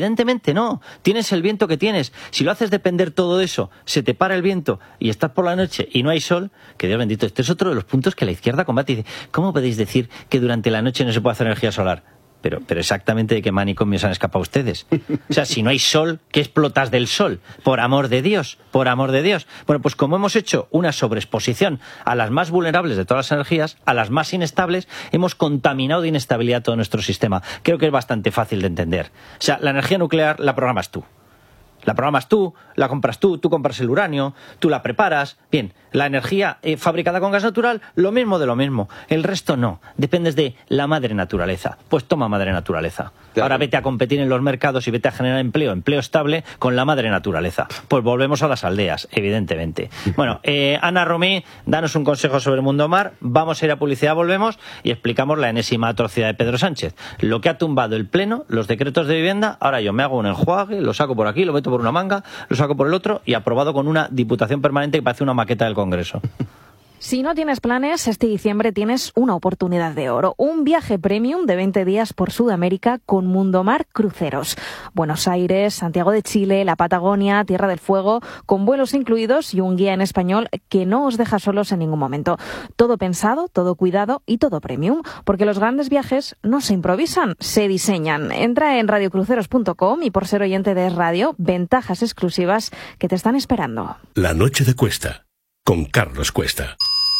S4: Tienes el viento que tienes. Si lo haces depender todo eso, se te para el viento y estás por la noche y no hay sol, que Dios bendito, este es otro de los puntos que la izquierda combate. Dice, ¿cómo podéis decir que durante la noche no se puede hacer energía solar? Pero exactamente de qué manicomio se han escapado ustedes. O sea, si no hay sol, ¿qué explotas del sol? Por amor de Dios, por amor de Dios. Bueno, pues como hemos hecho una sobreexposición a las más vulnerables de todas las energías, a las más inestables, hemos contaminado de inestabilidad todo nuestro sistema. Creo que es bastante fácil de entender. O sea, la energía nuclear la programas tú. La programas tú, la compras tú compras el uranio, tú la preparas. Bien, la energía fabricada con gas natural, lo mismo de lo mismo. El resto no, dependes de la madre naturaleza. Pues toma madre naturaleza. Ahora vete a competir en los mercados y vete a generar empleo estable con la madre naturaleza. Pues volvemos a las aldeas, evidentemente. Bueno, Ana Romí, danos un consejo sobre el mundo mar. Vamos a ir a publicidad, volvemos y explicamos la enésima atrocidad de Pedro Sánchez. Lo que ha tumbado el Pleno, los decretos de vivienda, ahora yo me hago un enjuague, lo saco por aquí, lo meto por una manga, lo saco por el otro y aprobado con una diputación permanente que parece una maqueta del Congreso.
S21: Si no tienes planes, este diciembre tienes una oportunidad de oro. Un viaje premium de 20 días por Sudamérica con Mundomar Cruceros. Buenos Aires, Santiago de Chile, la Patagonia, Tierra del Fuego, con vuelos incluidos y un guía en español que no os deja solos en ningún momento. Todo pensado, todo cuidado y todo premium, porque los grandes viajes no se improvisan, se diseñan. Entra en radiocruceros.com y por ser oyente de Radio, ventajas exclusivas que te están esperando.
S5: La noche de Cuesta, con Carlos Cuesta.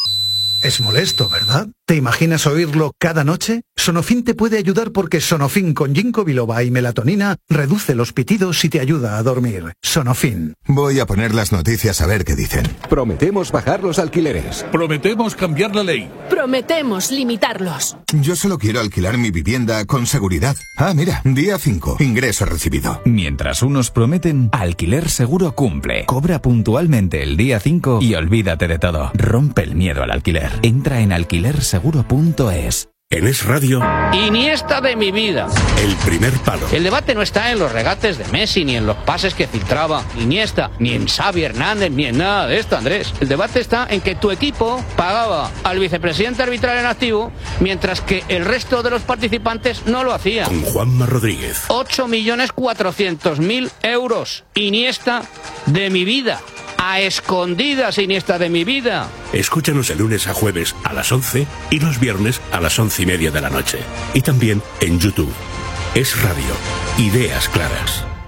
S7: Es molesto, ¿verdad? ¿Te imaginas oírlo cada noche? Sonofin te puede ayudar porque Sonofin con ginkgo biloba y melatonina reduce los pitidos y te ayuda a dormir. Sonofin.
S22: Voy a poner las noticias a ver qué dicen.
S23: Prometemos bajar los alquileres.
S24: Prometemos cambiar la ley.
S10: Prometemos limitarlos.
S22: Yo solo quiero alquilar mi vivienda con seguridad. Ah, mira, día 5, ingreso recibido.
S25: Mientras unos prometen, Alquiler Seguro cumple. Cobra puntualmente el día 5 y olvídate de todo. Rompe el miedo al alquiler. Entra en alquilerseguro.es.
S5: En Es Radio,
S26: Iniesta de mi vida.
S5: El primer palo.
S26: El debate no está en los regates de Messi, ni en los pases que filtraba Iniesta, ni en Xavi Hernández, ni en nada de esto, Andrés. El debate está en que tu equipo pagaba al vicepresidente arbitral en activo, mientras que el resto de los participantes no lo hacía.
S5: Con Juanma Rodríguez.
S26: 8.400.000 euros. Iniesta de mi vida. A escondidas, Iniesta de mi vida.
S5: Escúchanos de lunes a jueves a las 11 y los viernes a las 11:30 de la noche. Y también en YouTube. Es Radio. Ideas claras.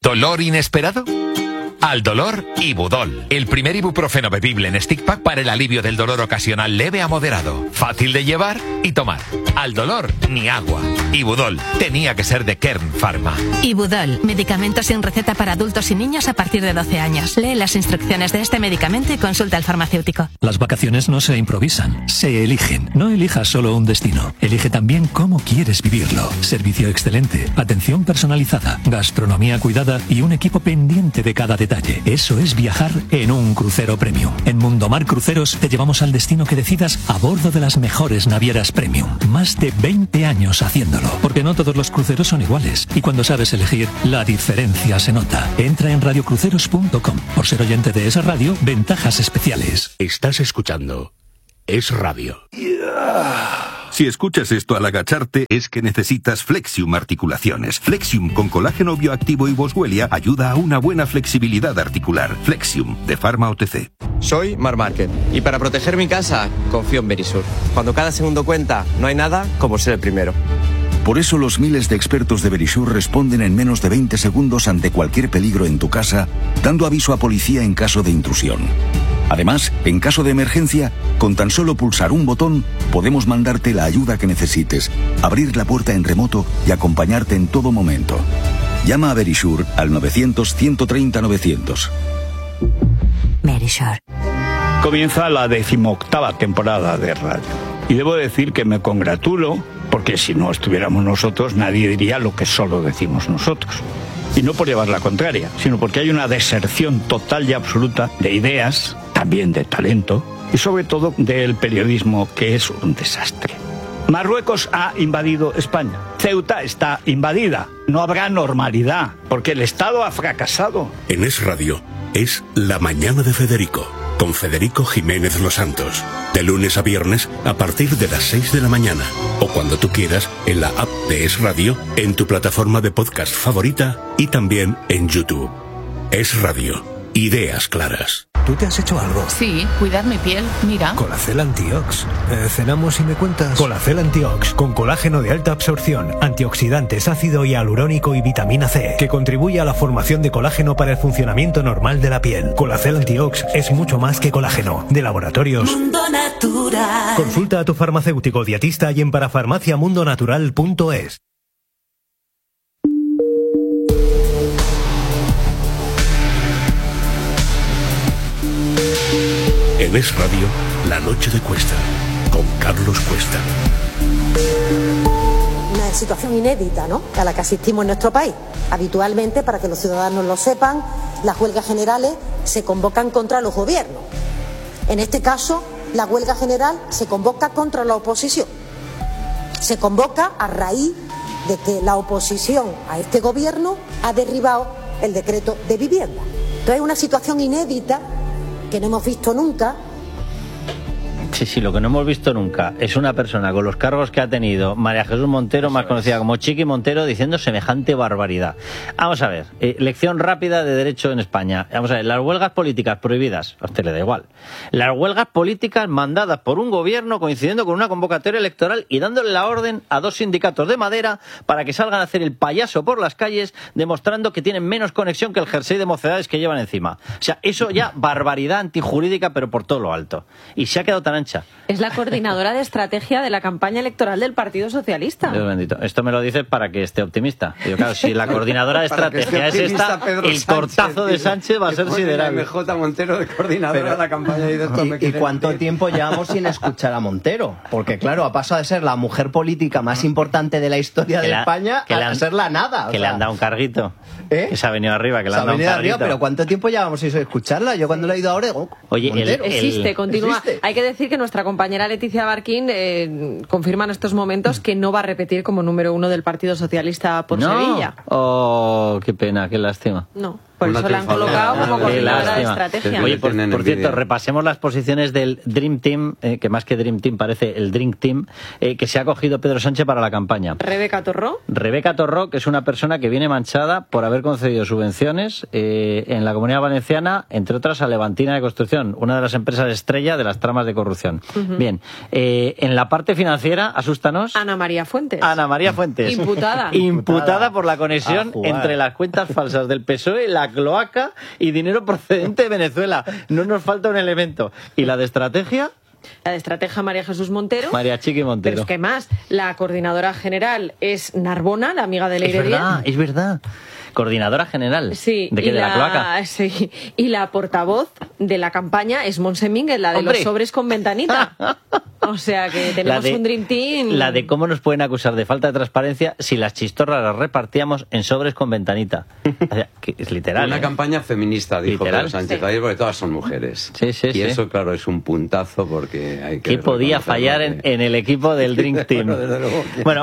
S8: ¿Dolor inesperado? Al dolor, Ibudol. El primer ibuprofeno bebible en stick pack para el alivio del dolor ocasional leve a moderado. Fácil de llevar y tomar. Al dolor, ni agua. Ibudol. Tenía que ser de Kern Pharma.
S9: Ibudol. Medicamento sin receta para adultos y niños a partir de 12 años. Lee las instrucciones de este medicamento y consulta al farmacéutico.
S17: Las vacaciones no se improvisan, se eligen. No elijas solo un destino. Elige también cómo quieres vivirlo. Servicio excelente, atención personalizada, gastronomía cuidada y un equipo pendiente de cada detalle. Eso es viajar en un crucero premium. En Mundomar Cruceros te llevamos al destino que decidas a bordo de las mejores navieras premium. Más de 20 años haciéndolo. Porque no todos los cruceros son iguales. Y cuando sabes elegir, la diferencia se nota. Entra en radiocruceros.com. Por ser oyente de esa radio, ventajas especiales.
S5: Estás escuchando Es Radio. Si escuchas esto al agacharte, es que necesitas Flexium Articulaciones. Flexium con colágeno bioactivo y Boswellia ayuda a una buena flexibilidad articular. Flexium, de Pharma OTC.
S11: Soy Marc Márquez y para proteger mi casa, confío en Verisur. Cuando cada segundo cuenta, no hay nada como ser el primero.
S12: Por eso los miles de expertos de Verisur responden en menos de 20 segundos ante cualquier peligro en tu casa, dando aviso a policía en caso de intrusión. Además, en caso de emergencia, con tan solo pulsar un botón, podemos mandarte la ayuda que necesites, abrir la puerta en remoto y acompañarte en todo momento. Llama a Verisur al 900-130-900.
S9: Verisur.
S13: Comienza la 18ª temporada de radio. Y debo decir que me congratulo, porque si no estuviéramos nosotros, nadie diría lo que solo decimos nosotros. Y no por llevar la contraria, sino porque hay una deserción total y absoluta de ideas, también de talento, y sobre todo del periodismo, que es un desastre. Marruecos ha invadido España. Ceuta está invadida. No habrá normalidad, porque el Estado ha fracasado.
S5: En Es Radio, es La Mañana de Federico, con Federico Jiménez Los Santos. De lunes a viernes, a partir de las 6 de la mañana. O cuando tú quieras, en la app de Es Radio, en tu plataforma de podcast favorita y también en YouTube. Es Radio. Ideas claras.
S24: ¿Tú te has hecho algo?
S27: Sí, cuidar mi piel, mira.
S24: Colacel Antiox. Cenamos y me cuentas. Colacel Antiox, con colágeno de alta absorción, antioxidantes, ácido hialurónico y vitamina C, que contribuye a la formación de colágeno para el funcionamiento normal de la piel. Colacel Antiox es mucho más que colágeno. De laboratorios
S20: Mundo Natural.
S24: Consulta a tu farmacéutico dietista y en parafarmaciamundonatural.es.
S5: En Es Radio, La Noche de Cuesta, con Carlos Cuesta.
S28: Una situación inédita, ¿no?, a la que asistimos en nuestro país. Habitualmente, para que los ciudadanos lo sepan, las huelgas generales se convocan contra los gobiernos. En este caso, la huelga general se convoca contra la oposición. Se convoca a raíz de que la oposición a este gobierno ha derribado el decreto de vivienda. Entonces, es una situación inédita que no hemos visto nunca.
S4: Sí, lo que no hemos visto nunca es una persona con los cargos que ha tenido María Jesús Montero, más conocida como Chiqui Montero, diciendo semejante barbaridad. Vamos a ver, lección rápida de derecho en España. Vamos a ver, las huelgas políticas prohibidas, a usted le da igual. Las huelgas políticas mandadas por un gobierno coincidiendo con una convocatoria electoral y dándole la orden a 2 sindicatos de madera para que salgan a hacer el payaso por las calles, demostrando que tienen menos conexión que el jersey de mocedades que llevan encima. O sea, eso ya barbaridad antijurídica, pero por todo lo alto. Y se ha quedado tan ancha.
S3: Es la coordinadora de estrategia de la campaña electoral del Partido Socialista.
S4: Dios bendito. Esto me lo dices para que esté optimista. Digo, claro, si la coordinadora de estrategia es esta, Pedro el tortazo de Sánchez va a ser sideral.
S1: MJ Montero de coordinadora de la campaña.
S2: ¿Y cuánto tiempo llevamos sin escuchar a Montero? Porque claro, ha pasado de ser la mujer política más importante de la historia de España a ser la nada.
S4: Que le han dado un carguito. Que se ha venido arriba, que le han dado un carguito.
S2: Pero ¿cuánto tiempo llevamos sin escucharla? Yo cuando le he ido ahora,
S4: oye,
S3: continúa.
S2: Existe.
S3: Hay que decir que nuestra compañera Leticia Barquín confirma en estos momentos que no va a repetir como número 1 del Partido Socialista por Sevilla.
S4: Oh, qué pena, qué lástima.
S3: No. Por eso la han colocado como coordinadora de estrategia.
S4: Oye, por cierto, repasemos las posiciones del Dream Team, que más que Dream Team parece el Drink Team, que se ha cogido Pedro Sánchez para la campaña.
S3: Rebeca Torró,
S4: que es una persona que viene manchada por haber concedido subvenciones en la Comunidad Valenciana, entre otras a Levantina de Construcción, una de las empresas estrella de las tramas de corrupción. Bien, en la parte financiera, asústanos.
S3: Ana María Fuentes.
S4: Imputada por la conexión entre las cuentas falsas del PSOE, la cloaca y dinero procedente de Venezuela. No nos falta un elemento. ¿Y la de estrategia?
S3: La de estrategia María Jesús Montero.
S4: María Chiqui Montero.
S3: Pero es que más, la coordinadora general es Narbona, la amiga de Leire Díez.
S4: Es verdad. Coordinadora general.
S3: Sí.
S4: ¿De qué? ¿De la cloaca?
S3: Sí. Y la portavoz de la campaña es Montse Mínguez, la de los sobres con ventanita. O sea que tenemos un Dream Team.
S4: La de cómo nos pueden acusar de falta de transparencia si las chistorras las repartíamos en sobres con ventanita. O sea, que es literal.
S1: Una campaña feminista, dijo Pedro Sánchez ayer, porque todas son mujeres.
S4: Y
S1: eso, claro, es un puntazo porque hay que...
S4: ¿Qué podía fallar en el equipo del Dream Team? Bueno,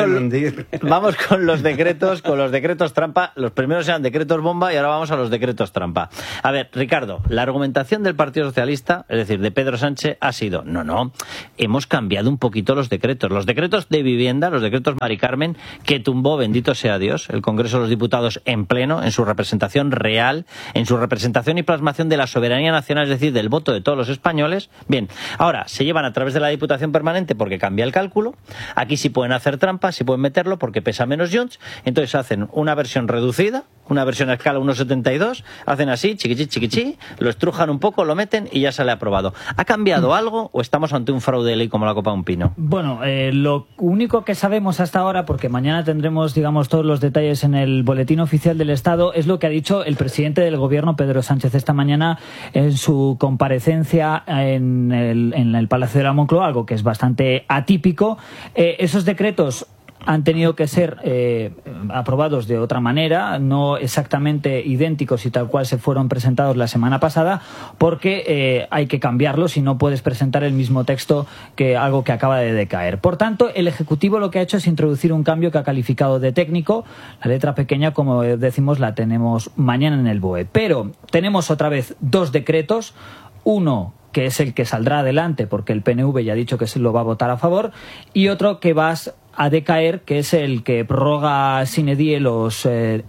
S4: vamos con los decretos trampa. Los primeros eran decretos bomba y ahora vamos a los decretos trampa. A ver, Ricardo, la argumentación del Partido Socialista, es decir, de Pedro Sánchez, ha sido, no, hemos cambiado un poquito los decretos. Los decretos de vivienda, los decretos Mari Carmen, que tumbó, bendito sea Dios, el Congreso de los Diputados en pleno, en su representación real, en su representación y plasmación de la soberanía nacional, es decir, del voto de todos los españoles. Bien, ahora se llevan a través de la Diputación Permanente porque cambia el cálculo. Aquí sí pueden hacer trampas, sí pueden meterlo porque pesa menos junts. Entonces hacen una versión reducida, una versión a escala 1,72, hacen así, chiquichi, lo estrujan un poco, lo meten y ya sale aprobado. ¿Ha cambiado algo o estamos ante un fraude de ley como la copa de un pino?
S6: Bueno, lo único que sabemos hasta ahora, porque mañana tendremos, digamos, todos los detalles en el Boletín Oficial del Estado, es lo que ha dicho el presidente del Gobierno, Pedro Sánchez, esta mañana en su comparecencia en el Palacio de la Moncloa, algo que es bastante atípico. Esos decretos han tenido que ser aprobados de otra manera, no exactamente idénticos y tal cual se fueron presentados la semana pasada, porque hay que cambiarlos y no puedes presentar el mismo texto que algo que acaba de decaer. Por tanto, el Ejecutivo lo que ha hecho es introducir un cambio que ha calificado de técnico. La letra pequeña, como decimos, la tenemos mañana en el BOE. Pero tenemos otra vez dos decretos, uno que es el que saldrá adelante porque el PNV ya ha dicho que se lo va a votar a favor, y otro que va a decaer, que es el que prorroga sine die los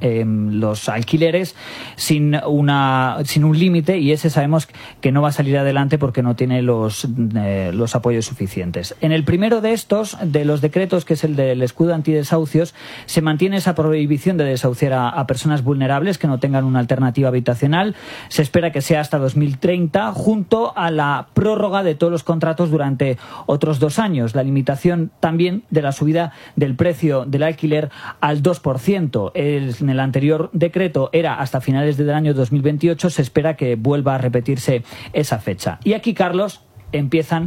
S6: alquileres sin un límite, y ese sabemos que no va a salir adelante porque no tiene los apoyos suficientes. En el primero de estos, de los decretos, que es el del escudo antidesahucios, se mantiene esa prohibición de desahuciar a personas vulnerables que no tengan una alternativa habitacional. Se espera que sea hasta 2030, junto a la prórroga de todos los contratos durante otros 2 años, la limitación también de la subida del precio del alquiler al 2%. En el anterior decreto era hasta finales del año 2028, se espera que vuelva a repetirse esa fecha. Y aquí, Carlos, empieza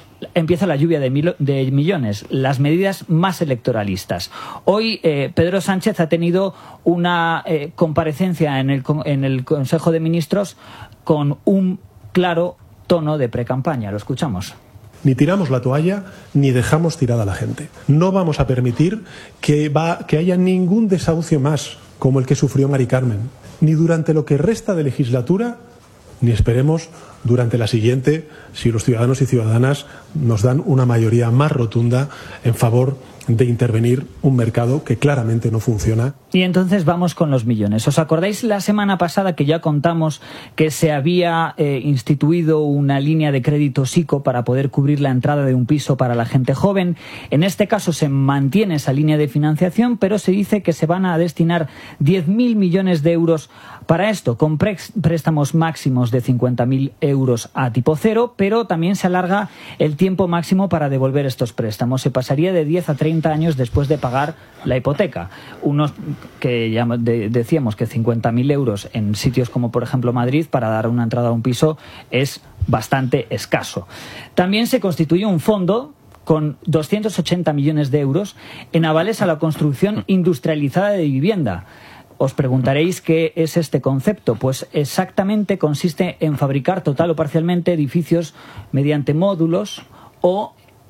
S6: la lluvia de millones, las medidas más electoralistas. Hoy Pedro Sánchez ha tenido una comparecencia en el Consejo de Ministros con un claro tono de precampaña. Lo escuchamos.
S7: Ni tiramos la toalla, ni dejamos tirada a la gente. No vamos a permitir que haya ningún desahucio más, como el que sufrió Mari Carmen, ni durante lo que resta de legislatura, ni esperemos durante la siguiente, si los ciudadanos y ciudadanas nos dan una mayoría más rotunda en favor de intervenir un mercado que claramente no funciona.
S6: Y entonces vamos con los millones. ¿Os acordáis la semana pasada que ya contamos que se había instituido una línea de crédito SICO para poder cubrir la entrada de un piso para la gente joven? En este caso se mantiene esa línea de financiación, pero se dice que se van a destinar 10.000 millones de euros para esto, con préstamos máximos de 50.000 euros a tipo cero, pero también se alarga el tiempo máximo para devolver estos préstamos. Se pasaría de 10 a 30 años después de pagar la hipoteca. Unos que ya decíamos que 50.000 euros en sitios como por ejemplo Madrid para dar una entrada a un piso es bastante escaso. También se constituye un fondo con 280 millones de euros en avales a la construcción industrializada de vivienda. Os preguntaréis qué es este concepto. Pues exactamente consiste en fabricar total o parcialmente edificios mediante módulos o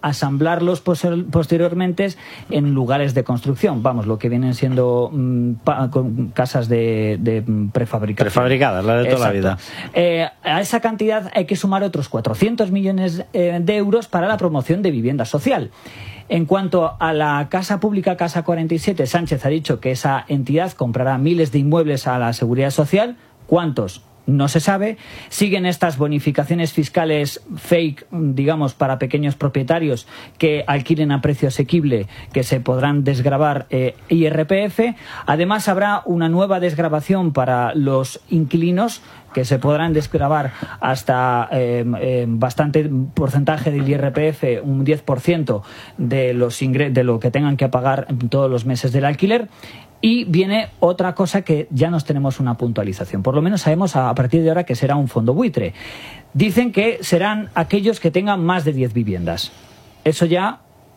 S6: asamblarlos posteriormente en lugares de construcción. Vamos, lo que vienen siendo con casas de prefabricación.
S4: Prefabricadas, la de toda la vida.
S6: A esa cantidad hay que sumar otros 400 millones de euros para la promoción de vivienda social. En cuanto a la Casa Pública Casa 47, Sánchez ha dicho que esa entidad comprará miles de inmuebles a la Seguridad Social. ¿Cuántos? No se sabe. Siguen estas bonificaciones fiscales fake, digamos, para pequeños propietarios que alquilen a precio asequible, que se podrán desgravar IRPF. Además, habrá una nueva desgravación para los inquilinos, que se podrán desgravar hasta bastante porcentaje del IRPF, un 10% de lo que tengan que pagar todos los meses del alquiler. Y viene otra cosa que ya nos tenemos una puntualización. Por lo menos sabemos a partir de ahora que será un fondo buitre. Dicen que serán aquellos que tengan más de 10 viviendas. Eso ya,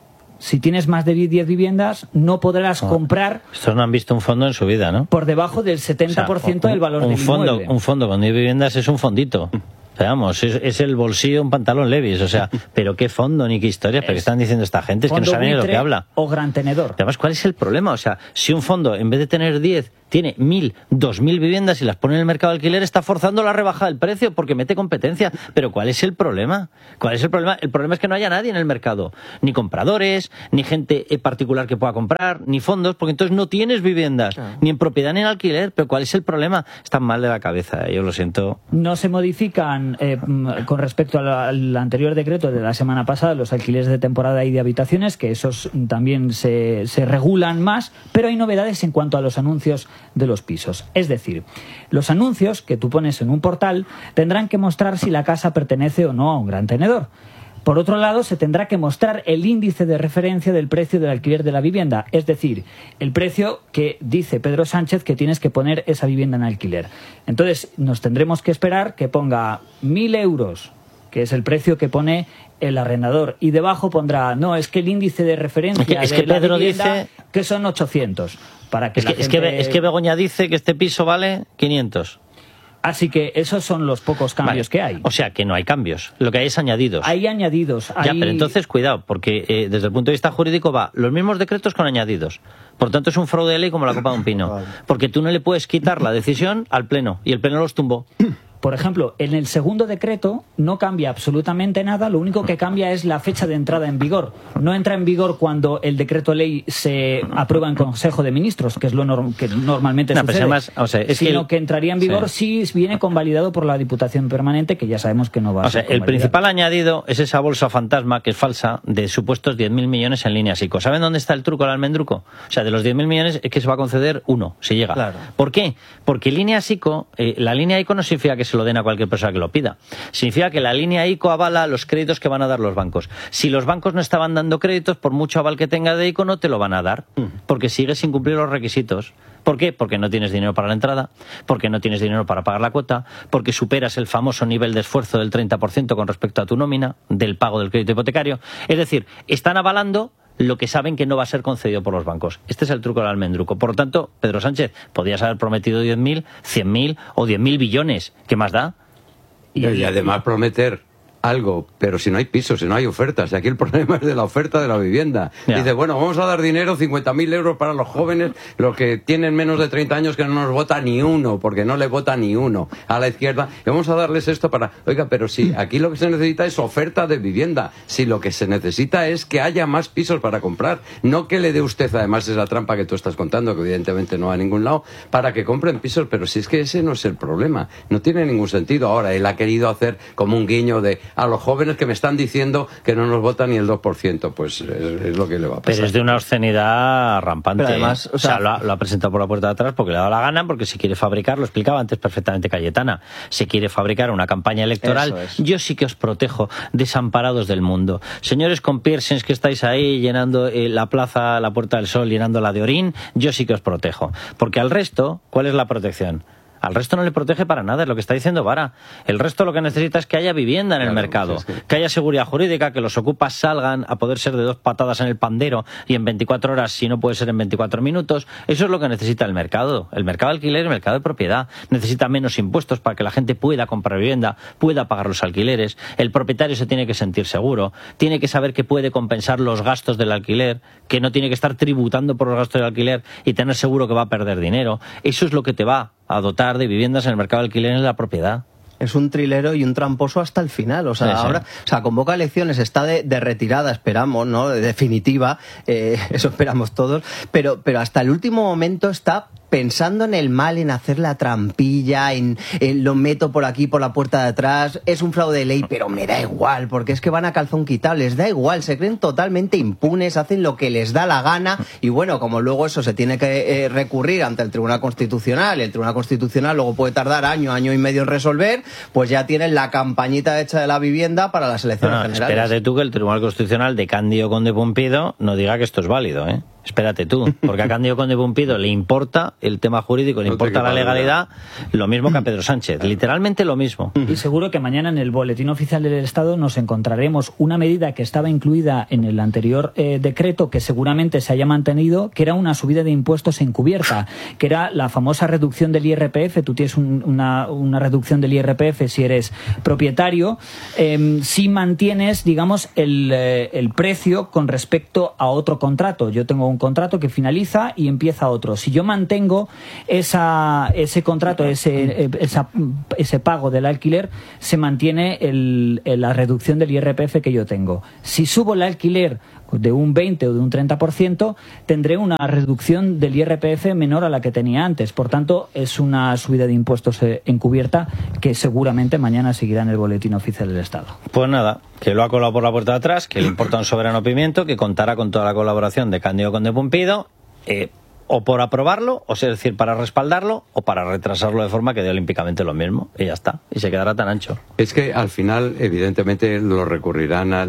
S6: si tienes más de 10 viviendas, no podrás comprar...
S4: Estos no han visto un fondo en su vida, ¿no?
S6: Por debajo del 70% del valor del inmueble.
S4: Un fondo con 10 viviendas es un fondito. Vamos, es el bolsillo de un pantalón Levi's, o sea, pero qué fondo ni qué historia, pero ¿qué están diciendo esta gente? Es que no saben ni lo que habla.
S6: O gran tenedor.
S4: Además, ¿cuál es el problema? O sea, si un fondo, en vez de tener 10, tiene 1.000, 2.000 viviendas y las pone en el mercado de alquiler, está forzando la rebaja del precio porque mete competencia. Pero ¿cuál es el problema? ¿Cuál es el problema? El problema es que no haya nadie en el mercado. Ni compradores, ni gente particular que pueda comprar, ni fondos, porque entonces no tienes viviendas, ni en propiedad ni en alquiler. Pero ¿cuál es el problema? Están mal de la cabeza, yo lo siento.
S6: No se modifican con respecto al anterior decreto de la semana pasada los alquileres de temporada y de habitaciones, que esos también se regulan más, pero hay novedades en cuanto a los anuncios de los pisos. Es decir, los anuncios que tú pones en un portal tendrán que mostrar si la casa pertenece o no a un gran tenedor. Por otro lado, se tendrá que mostrar el índice de referencia del precio del alquiler de la vivienda, es decir, el precio que dice Pedro Sánchez que tienes que poner esa vivienda en alquiler. Entonces, nos tendremos que esperar que ponga 1.000 euros, que es el precio que pone el arrendador, y debajo pondrá, no, es que el índice de referencia
S4: es que
S6: de la
S4: Pedro
S6: vivienda,
S4: dice
S6: que son 800. Para que
S4: es que Begoña dice que este piso vale 500.
S6: Así que esos son los pocos cambios que hay.
S4: O sea, que no hay cambios. Lo que hay es añadidos.
S6: Hay añadidos.
S4: Ya, pero entonces cuidado, porque desde el punto de vista jurídico va los mismos decretos con añadidos. Por tanto, es un fraude de ley como la copa de un pino. Porque tú no le puedes quitar la decisión al Pleno, y el Pleno los tumbó.
S6: Por ejemplo, en el segundo decreto no cambia absolutamente nada, lo único que cambia es la fecha de entrada en vigor. No entra en vigor cuando el decreto ley se aprueba en Consejo de Ministros, que es lo que normalmente sucede,
S4: además,
S6: sino que entraría en vigor si viene convalidado por la Diputación Permanente, que ya sabemos que no va a ser
S4: el principal añadido es esa bolsa fantasma, que es falsa, de supuestos 10.000 millones en líneas ICO. ¿Saben dónde está el truco, el almendruco? O sea, de los 10.000 millones es que se va a conceder uno, si llega.
S6: Claro.
S4: ¿Por qué? Porque líneas ICO, la línea ICO no significa que se lo den a cualquier persona que lo pida. Significa que la línea ICO avala los créditos que van a dar los bancos. Si los bancos no estaban dando créditos, por mucho aval que tenga de ICO, no te lo van a dar, porque sigues sin cumplir los requisitos. ¿Por qué? Porque no tienes dinero para la entrada, porque no tienes dinero para pagar la cuota, porque superas el famoso nivel de esfuerzo del 30% con respecto a tu nómina, del pago del crédito hipotecario. Es decir, están avalando lo que saben que no va a ser concedido por los bancos. Este es el truco del almendruco. Por lo tanto, Pedro Sánchez, podías haber prometido 10.000, 100.000 o 10.000 billones. ¿Qué más da?
S1: Y además prometer algo, pero si no hay pisos, si no hay ofertas, y aquí el problema es de la oferta de la vivienda.
S4: Ya.
S1: Dice, bueno, vamos a dar dinero, 50.000 euros para los jóvenes, los que tienen menos de 30 años, que no nos vota ni uno, porque no le vota ni uno a la izquierda, y vamos a darles esto para... Oiga, pero si aquí lo que se necesita es oferta de vivienda, si lo que se necesita es que haya más pisos para comprar, no que le dé usted, además esa trampa que tú estás contando, que evidentemente no va a ningún lado, para que compren pisos, pero si es que ese no es el problema, no tiene ningún sentido. Ahora, él ha querido hacer como un guiño de a los jóvenes que me están diciendo que no nos votan ni el 2%, pues es lo que le va a pasar.
S4: Pero es de una obscenidad rampante.
S2: Pero además,
S4: o sea, lo ha presentado por la puerta de atrás porque le ha dado la gana, porque si quiere fabricar, lo explicaba antes perfectamente Cayetana, se quiere fabricar una campaña electoral. Yo sí que os protejo, desamparados del mundo. Señores con piercings que estáis ahí llenando la Puerta del Sol, llenándola de orín, yo sí que os protejo. Porque al resto, ¿cuál es la protección? Al resto no le protege para nada, es lo que está diciendo Vara. El resto lo que necesita es que haya vivienda en el mercado, que haya seguridad jurídica, que los ocupas salgan a poder ser de 2 patadas en el pandero y en 24 horas, si no puede ser en 24 minutos. Eso es lo que necesita el mercado. El mercado de alquiler y el mercado de propiedad. Necesita menos impuestos para que la gente pueda comprar vivienda, pueda pagar los alquileres. El propietario se tiene que sentir seguro, tiene que saber que puede compensar los gastos del alquiler, que no tiene que estar tributando por los gastos del alquiler y tener seguro que va a perder dinero. Eso es lo que te va a dotar de viviendas en el mercado de alquiler y en la propiedad.
S2: Es un trilero y un tramposo hasta el final. O sea, ahora, convoca elecciones, está de retirada, esperamos, ¿no? De definitiva, eso esperamos todos, pero hasta el último momento está pensando en el mal, en hacer la trampilla, en lo meto por aquí, por la puerta de atrás, es un fraude de ley, pero me da igual, porque es que van a calzón quitado, les da igual, se creen totalmente impunes, hacen lo que les da la gana, y bueno, como luego eso se tiene que recurrir ante el Tribunal Constitucional, y el Tribunal Constitucional luego puede tardar año y medio en resolver, pues ya tienen la campañita hecha de la vivienda para las elecciones generales.
S4: Espérate tú que el Tribunal Constitucional de Cándido Conde Pumpido no diga que esto es válido, ¿eh? Espérate tú, porque a Cándido Conde Pumpido le importa el tema jurídico, le importa la legalidad, lo mismo que a Pedro Sánchez, literalmente lo mismo.
S6: Y seguro que mañana en el Boletín Oficial del Estado nos encontraremos una medida que estaba incluida en el anterior decreto, que seguramente se haya mantenido, que era una subida de impuestos encubierta, que era la famosa reducción del IRPF. Tú tienes una reducción del IRPF si eres propietario, si mantienes, digamos, el precio con respecto a otro contrato. Yo tengo un contrato que finaliza y empieza otro. Si yo mantengo ese contrato, ese pago del alquiler, se mantiene la reducción del IRPF que yo tengo. Si subo el alquiler de un 20 o de un 30%, tendré una reducción del IRPF menor a la que tenía antes. Por tanto, es una subida de impuestos encubierta que seguramente mañana seguirá en el Boletín Oficial del Estado.
S4: Pues nada, que lo ha colado por la puerta de atrás, que le importa un soberano pimiento, que contará con toda la colaboración de Cándido Conde Pumpido, o por aprobarlo, o sea, es decir, para respaldarlo, o para retrasarlo de forma que dé olímpicamente lo mismo, y ya está, y se quedará tan ancho.
S1: Es que al final, evidentemente, lo recurrirán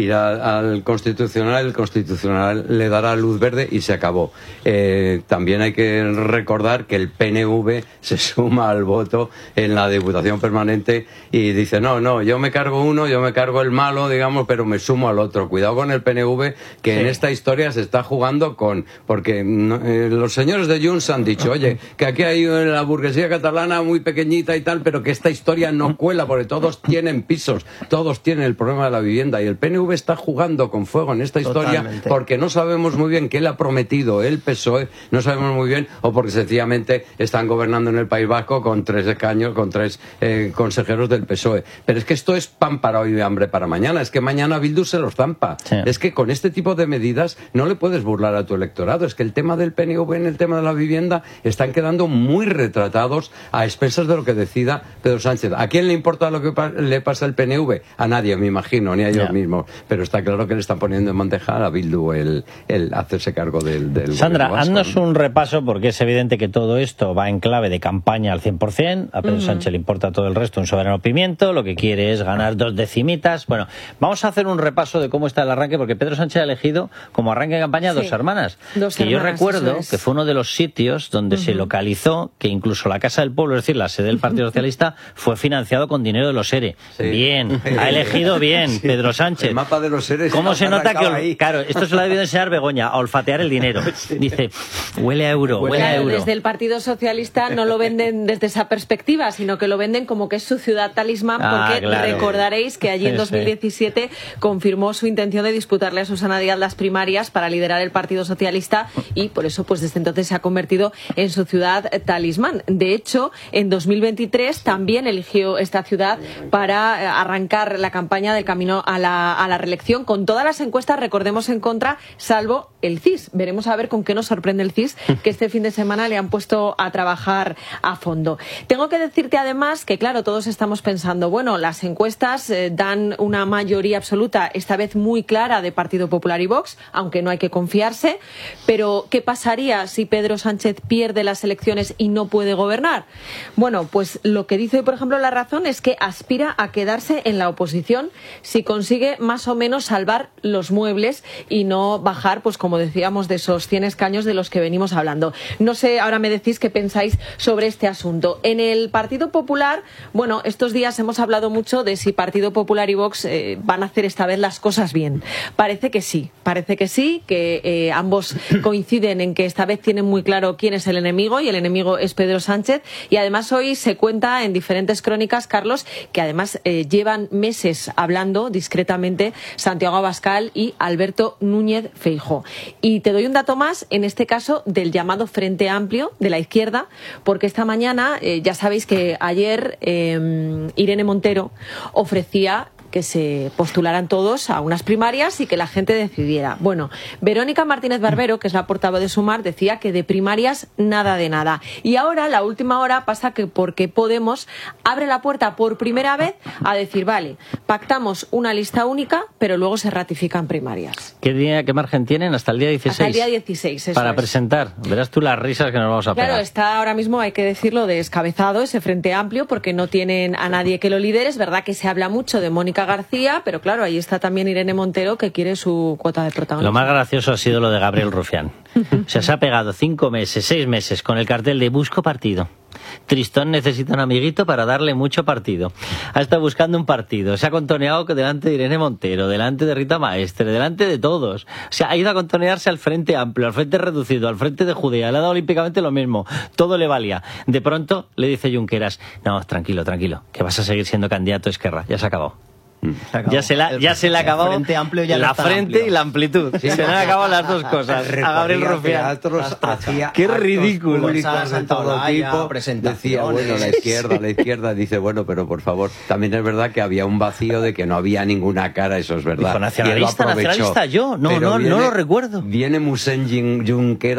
S1: irá al Constitucional, el Constitucional le dará luz verde y se acabó. También hay que recordar que el PNV se suma al voto en la Diputación Permanente y dice, no, yo me cargo uno, yo me cargo el malo, digamos, pero me sumo al otro. Cuidado con el PNV, que en esta historia se está jugando porque los señores de Junts han dicho, oye, que aquí hay la burguesía catalana muy pequeñita y tal, pero que esta historia no cuela, porque todos tienen pisos, todos tienen el problema de la vivienda, y el PNV está jugando con fuego en esta historia. Totalmente. Porque no sabemos muy bien qué le ha prometido el PSOE, no sabemos muy bien, o porque sencillamente están gobernando en el País Vasco con 3 escaños, con 3 consejeros del PSOE. Pero es que esto es pan para hoy y hambre para mañana, es que mañana Bildu se los zampa. Sí. Es que con este tipo de medidas no le puedes burlar a tu electorado, es que el tema del PNV en el tema de la vivienda están quedando muy retratados a expensas de lo que decida Pedro Sánchez. ¿A quién le importa lo que le pasa al PNV? A nadie, me imagino, ni a ellos mismos. Pero está claro que le están poniendo en bandeja a Bildu el hacerse cargo del
S4: Sandra,
S1: vasco,
S4: haznos un repaso, porque es evidente que todo esto va en clave de campaña al 100%. A Pedro Sánchez le importa todo el resto, un soberano pimiento. Lo que quiere es ganar 2 decimitas. Bueno, vamos a hacer un repaso de cómo está el arranque, porque Pedro Sánchez ha elegido como arranque de campaña Dos Hermanas. Yo recuerdo que fue uno de los sitios donde se localizó que incluso la Casa del Pueblo, es decir, la sede del Partido Socialista, fue financiado con dinero de los ERE. Sí. Bien, ha elegido bien Pedro Sánchez.
S1: El mapa de los seres.
S4: ¿Cómo se nota que, claro, esto se lo ha debido enseñar Begoña, a olfatear el dinero? Dice, huele a euro, huele a euro.
S3: Desde el Partido Socialista no lo venden desde esa perspectiva, sino que lo venden como que es su ciudad talismán, porque recordaréis que allí en 2017 confirmó su intención de disputarle a Susana Díaz las primarias para liderar el Partido Socialista, y por eso pues desde entonces se ha convertido en su ciudad talismán. De hecho, en 2023 también eligió esta ciudad para arrancar la campaña del camino a la reelección, con todas las encuestas, recordemos, en contra, salvo el CIS. Veremos a ver con qué nos sorprende el CIS, que este fin de semana le han puesto a trabajar a fondo. Tengo que decirte además que, claro, todos estamos pensando, bueno, las encuestas dan una mayoría absoluta, esta vez muy clara, de Partido Popular y Vox, aunque no hay que confiarse, pero ¿qué pasaría si Pedro Sánchez pierde las elecciones y no puede gobernar? Bueno, pues lo que dice hoy, por ejemplo, La Razón, es que aspira a quedarse en la oposición si consigue más más o menos salvar los muebles y no bajar, pues como decíamos, de esos 100 escaños de los que venimos hablando. No sé, ahora me decís qué pensáis sobre este asunto. En el Partido Popular, bueno, estos días hemos hablado mucho de si Partido Popular y Vox van a hacer esta vez las cosas bien. Parece que sí, que ambos coinciden en que esta vez tienen muy claro quién es el enemigo, y el enemigo es Pedro Sánchez. Y además hoy se cuenta en diferentes crónicas, Carlos, que además llevan meses hablando discretamente Santiago Abascal y Alberto Núñez Feijóo. Y te doy un dato más, en este caso del llamado Frente Amplio de la izquierda, porque esta mañana ya sabéis que ayer Irene Montero ofrecía que se postularan todos a unas primarias y que la gente decidiera. Bueno, Verónica Martínez Barbero, que es la portavoz de Sumar, decía que de primarias nada de nada. Y ahora, la última hora, pasa que porque Podemos abre la puerta por primera vez a decir, vale, pactamos una lista única, pero luego se ratifican primarias.
S4: ¿Qué margen tienen? Hasta el día 16.
S3: Hasta el día 16, eso
S4: para
S3: es.
S4: Presentar. Verás tú las risas que nos vamos a pegar.
S3: Claro, está ahora mismo, hay que decirlo, descabezado ese Frente Amplio porque no tienen a nadie que lo lidere. Es verdad que se habla mucho de Mónica García, pero claro, ahí está también Irene Montero, que quiere su cuota de protagonismo.
S4: Lo más gracioso ha sido lo de Gabriel Rufián. O sea, se ha pegado 5 meses, 6 meses con el cartel de busco partido. Tristón necesita un amiguito para darle mucho partido. Ha estado buscando un partido. Se ha contoneado delante de Irene Montero, delante de Rita Maestre, delante de todos. O sea, ha ido a contonearse al Frente Amplio, al Frente Reducido, al Frente de Judea. Le ha dado olímpicamente lo mismo. Todo le valía. De pronto le dice Junqueras, no, tranquilo, que vas a seguir siendo candidato a Esquerra. Ya se ha acabado. Ya se le ha acabado
S2: Frente Amplio ya
S4: la
S2: no
S4: frente
S2: amplio.
S4: Y la amplitud. Sí, se le han acabado las dos cosas. A Gabriel Rufián. Qué ridículo.
S1: De todo tipo. Decía, bueno, la izquierda. Dice, bueno, pero por favor. También es verdad que había un vacío de que no había ninguna cara, eso es verdad.
S4: Dijo, nacionalista yo. No lo recuerdo.
S1: Viene Musen Junqueras